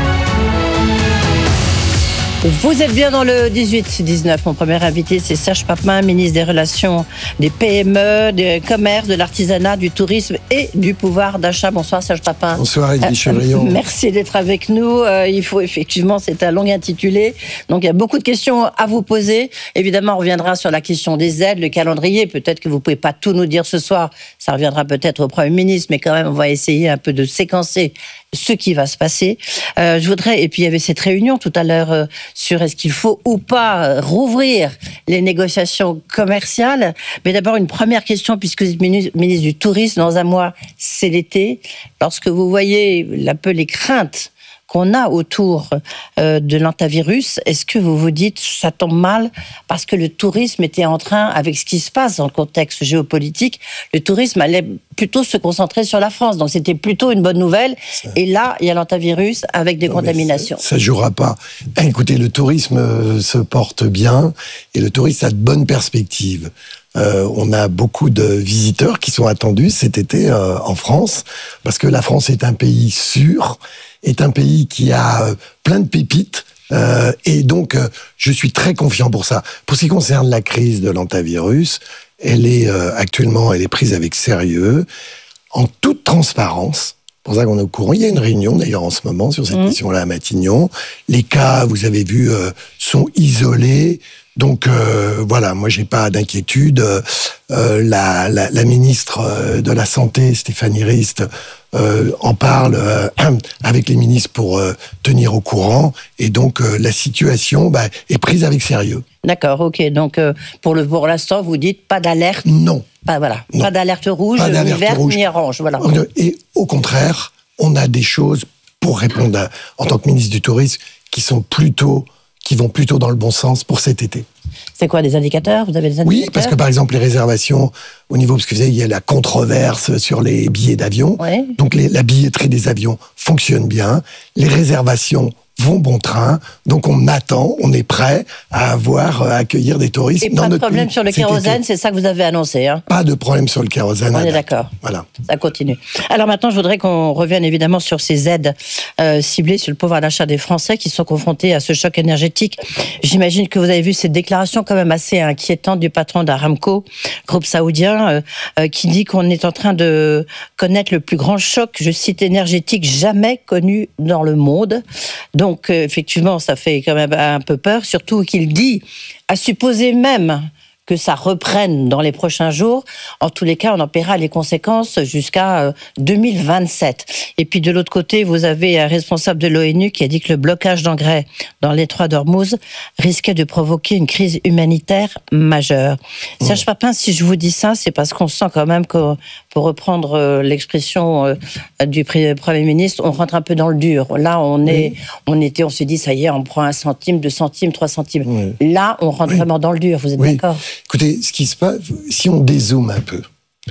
Vous êtes bien dans le dix-huit dix-neuf. Mon premier invité, c'est Serge Papin, ministre des Relations des P M E, du commerce, de l'artisanat, du tourisme et du pouvoir d'achat. Bonsoir Serge Papin. Bonsoir Edwige Chevrillon. Euh, merci d'être avec nous. Euh, il faut effectivement, c'est un long intitulé. Donc il y a beaucoup de questions à vous poser. Évidemment, on reviendra sur la question des aides, le calendrier. Peut-être que vous ne pouvez pas tout nous dire ce soir. Ça reviendra peut-être au Premier ministre, mais quand même, on va essayer un peu de séquencer ce qui va se passer. Euh, je voudrais, et puis il y avait cette réunion tout à l'heure euh, sur est-ce qu'il faut ou pas euh, rouvrir les négociations commerciales. Mais d'abord une première question, puisque vous êtes ministre, ministre du Tourisme, dans un mois, c'est l'été. Lorsque vous voyez un peu les craintes qu'on a autour euh, de l'hantavirus, est-ce que vous vous dites ça tombe mal parce que le tourisme était en train, avec ce qui se passe dans le contexte géopolitique, le tourisme allait plutôt se concentrer sur la France, donc c'était plutôt une bonne nouvelle. Ça... Et là, il y a l'hantavirus avec des non, contaminations. Ça ne jouera pas. Écoutez, le tourisme euh, se porte bien et le tourisme a de bonnes perspectives. Euh, on a beaucoup de visiteurs qui sont attendus cet été euh, en France, parce que la France est un pays sûr, est un pays qui a euh, plein de pépites, euh, et donc euh, je suis très confiant pour ça. Pour ce qui concerne la crise de l'hantavirus, elle est euh, actuellement, elle est prise avec sérieux, en toute transparence. C'est pour ça qu'on est au courant. Il y a une réunion d'ailleurs en ce moment sur cette mmh. question-là à Matignon. Les cas, vous avez vu, euh, sont isolés. Donc euh, voilà, moi j'ai pas d'inquiétude. Euh, la, la, la ministre de la Santé, Stéphanie Rist, euh, en parle euh, avec les ministres pour euh, tenir au courant. Et donc euh, la situation bah, est prise avec sérieux. D'accord, ok. Donc euh, pour le pour l'instant, vous dites pas d'alerte. Non. Pas voilà. Non. Pas d'alerte rouge, pas d'alerte ni verte, rouge. ni orange. Voilà. Et au contraire, on a des choses pour répondre à, en tant que ministre du Tourisme qui sont plutôt qui vont plutôt dans le bon sens pour cet été. C'est quoi, des indicateurs? Vous avez des indicateurs? Oui, parce que par exemple, les réservations au niveau, parce que vous savez, il y a la controverse sur les billets d'avion. Ouais. Donc les, la billetterie des avions fonctionne bien. Les réservations vont bon train. Donc on attend, on est prêt à avoir, à accueillir des touristes. Et dans pas de notre problème pays sur le kérosène, c'est ça que vous avez annoncé, hein? Pas de problème sur le kérosène. On est d'accord. Voilà. Ça continue. Alors maintenant, je voudrais qu'on revienne évidemment sur ces aides euh, ciblées sur le pouvoir d'achat des Français qui sont confrontés à ce choc énergétique. J'imagine que vous avez vu cette déclaration quand même assez inquiétante du patron d'Aramco, groupe saoudien, euh, euh, qui dit qu'on est en train de connaître le plus grand choc, je cite, énergétique jamais connu dans le monde. Donc euh, effectivement, ça fait quand même un peu peur, surtout qu'il dit, à supposer même que ça reprenne dans les prochains jours. En tous les cas, on en paiera les conséquences jusqu'à deux mille vingt-sept. Et puis de l'autre côté, vous avez un responsable de l'ONU qui a dit que le blocage d'engrais dans l'étroit d'Ormuz risquait de provoquer une crise humanitaire majeure. Mmh. Serge Papin, si je vous dis ça, c'est parce qu'on sent quand même que, pour reprendre l'expression du Premier ministre, on rentre un peu dans le dur. Là, on est, oui. on était, on s'est dit, ça y est, on prend un centime, deux centimes, trois centimes. Oui. Là, on rentre oui. vraiment dans le dur. Vous êtes oui. d'accord? Écoutez, ce qui se passe, si on dézoome un peu,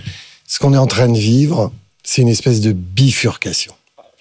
ce qu'on est en train de vivre, c'est une espèce de bifurcation.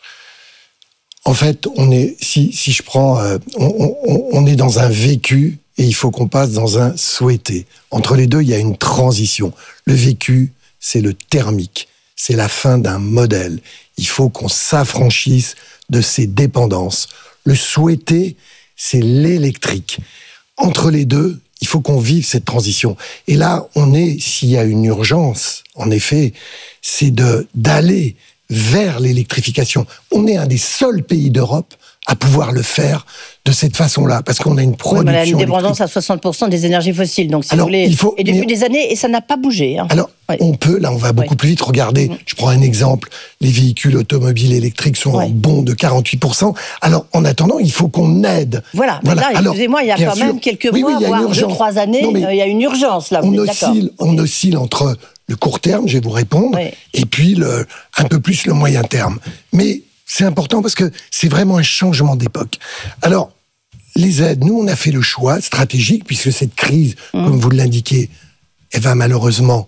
En fait, on est, si, si je prends, euh, on, on, on est dans un vécu et il faut qu'on passe dans un souhaité. Entre les deux, il y a une transition. Le vécu, c'est le thermique, c'est la fin d'un modèle. Il faut qu'on s'affranchisse de ses dépendances. Le souhaité, c'est l'électrique. Entre les deux, il faut qu'on vive cette transition. Et là, on est, s'il y a une urgence, en effet, c'est de, d'aller vers l'électrification. On est un des seuls pays d'Europe à pouvoir le faire de cette façon-là, parce qu'on a une production. Oui, on a une dépendance électrique. à soixante pour cent des énergies fossiles, donc si Alors, vous voulez. il faut, et depuis mais... des années, et ça n'a pas bougé. Hein. Alors, oui. on peut, là, on va beaucoup oui. plus vite. Regardez, mmh. je prends un exemple. Les véhicules automobiles électriques sont oui. en bond de quarante-huit pour cent. Alors, en attendant, il faut qu'on aide. Voilà. voilà. Là, excusez-moi, il y a quand sûr. même quelques oui, mois, oui, voire deux, trois années, non, euh, il y a une urgence là. On oscille, on oscille entre le court terme, je vais vous répondre, oui. et puis le, un peu plus le moyen terme. Mais c'est important parce que c'est vraiment un changement d'époque. Alors, les aides, nous, on a fait le choix stratégique, puisque cette crise, mmh. comme vous l'indiquez, elle va malheureusement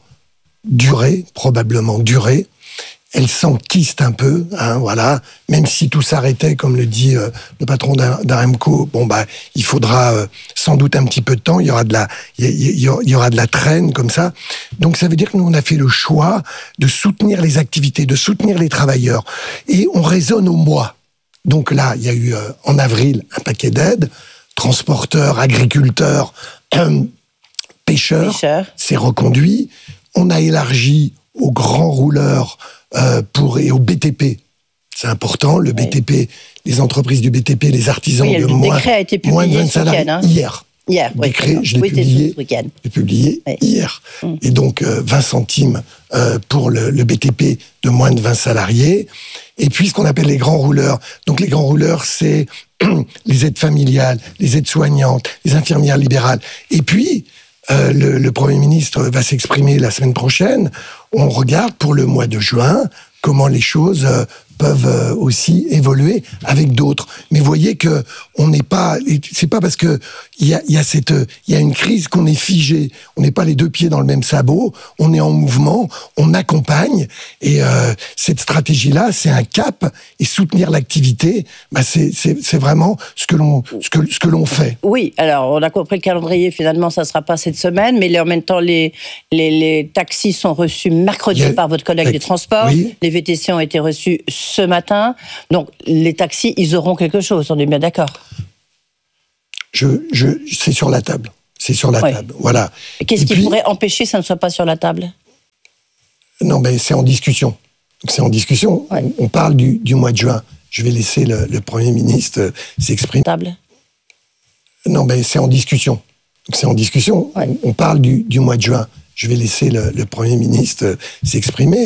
durer, probablement durer. Elle s'enquiste un peu, hein, voilà. Même si tout s'arrêtait, comme le dit euh, le patron d'Aramco, bon bah, il faudra euh, sans doute un petit peu de temps. Il y aura de la, il y, y, y aura de la traîne comme ça. Donc ça veut dire que nous on a fait le choix de soutenir les activités, de soutenir les travailleurs, et on raisonne au mois. Donc là, il y a eu euh, en avril un paquet d'aides, transporteurs, agriculteurs, euh, pêcheurs, Pêcheur. c'est reconduit. On a élargi aux grands rouleurs euh, pour, et au B T P. C'est important, le oui. B T P, les entreprises du B T P, les artisans oui, de le moins, décret a été publié moins de vingt salariés, hein. hier. Hier, le oui, décret, je l'ai oui, publié, j'ai publié oui. hier. Mm. Et donc, euh, vingt centimes euh, pour le, le B T P de moins de vingt salariés. Et puis, ce qu'on appelle les grands rouleurs. Donc, les grands rouleurs, c'est les aides familiales, les aides soignantes, les infirmières libérales. Et puis, euh, le, le Premier ministre va s'exprimer la semaine prochaine. On regarde pour le mois de juin comment les choses euh, peuvent euh, aussi évoluer avec d'autres. Mais vous voyez que on n'est pas, c'est pas parce que il y a, y a cette, il y a une crise qu'on est figé. On n'est pas les deux pieds dans le même sabot. On est en mouvement, on accompagne. Et euh, cette stratégie-là, c'est un cap. Et soutenir l'activité, bah c'est, c'est, c'est vraiment ce que l'on, ce que, ce que l'on fait. Oui. Alors, on a compris le calendrier. Finalement, ça sera pas cette semaine, mais en même temps, les les, les taxis sont reçus mercredi a, par votre collègue des transports. Oui. Les V T C ont été reçus ce matin. Donc, les taxis, ils auront quelque chose. On est bien d'accord. Je, je, c'est sur la table. C'est sur la oui. table. Voilà. Et qu'est-ce Et qui puis, pourrait empêcher que ça ne soit pas sur la table ? Non, mais c'est en discussion. C'est en discussion. Ouais. On, on parle du, du mois de juin. Je vais laisser le, le Premier ministre s'exprimer. Table. Non, mais c'est en discussion. C'est en discussion. Ouais. On, on parle du, du mois de juin. Je vais laisser le, le Premier ministre s'exprimer.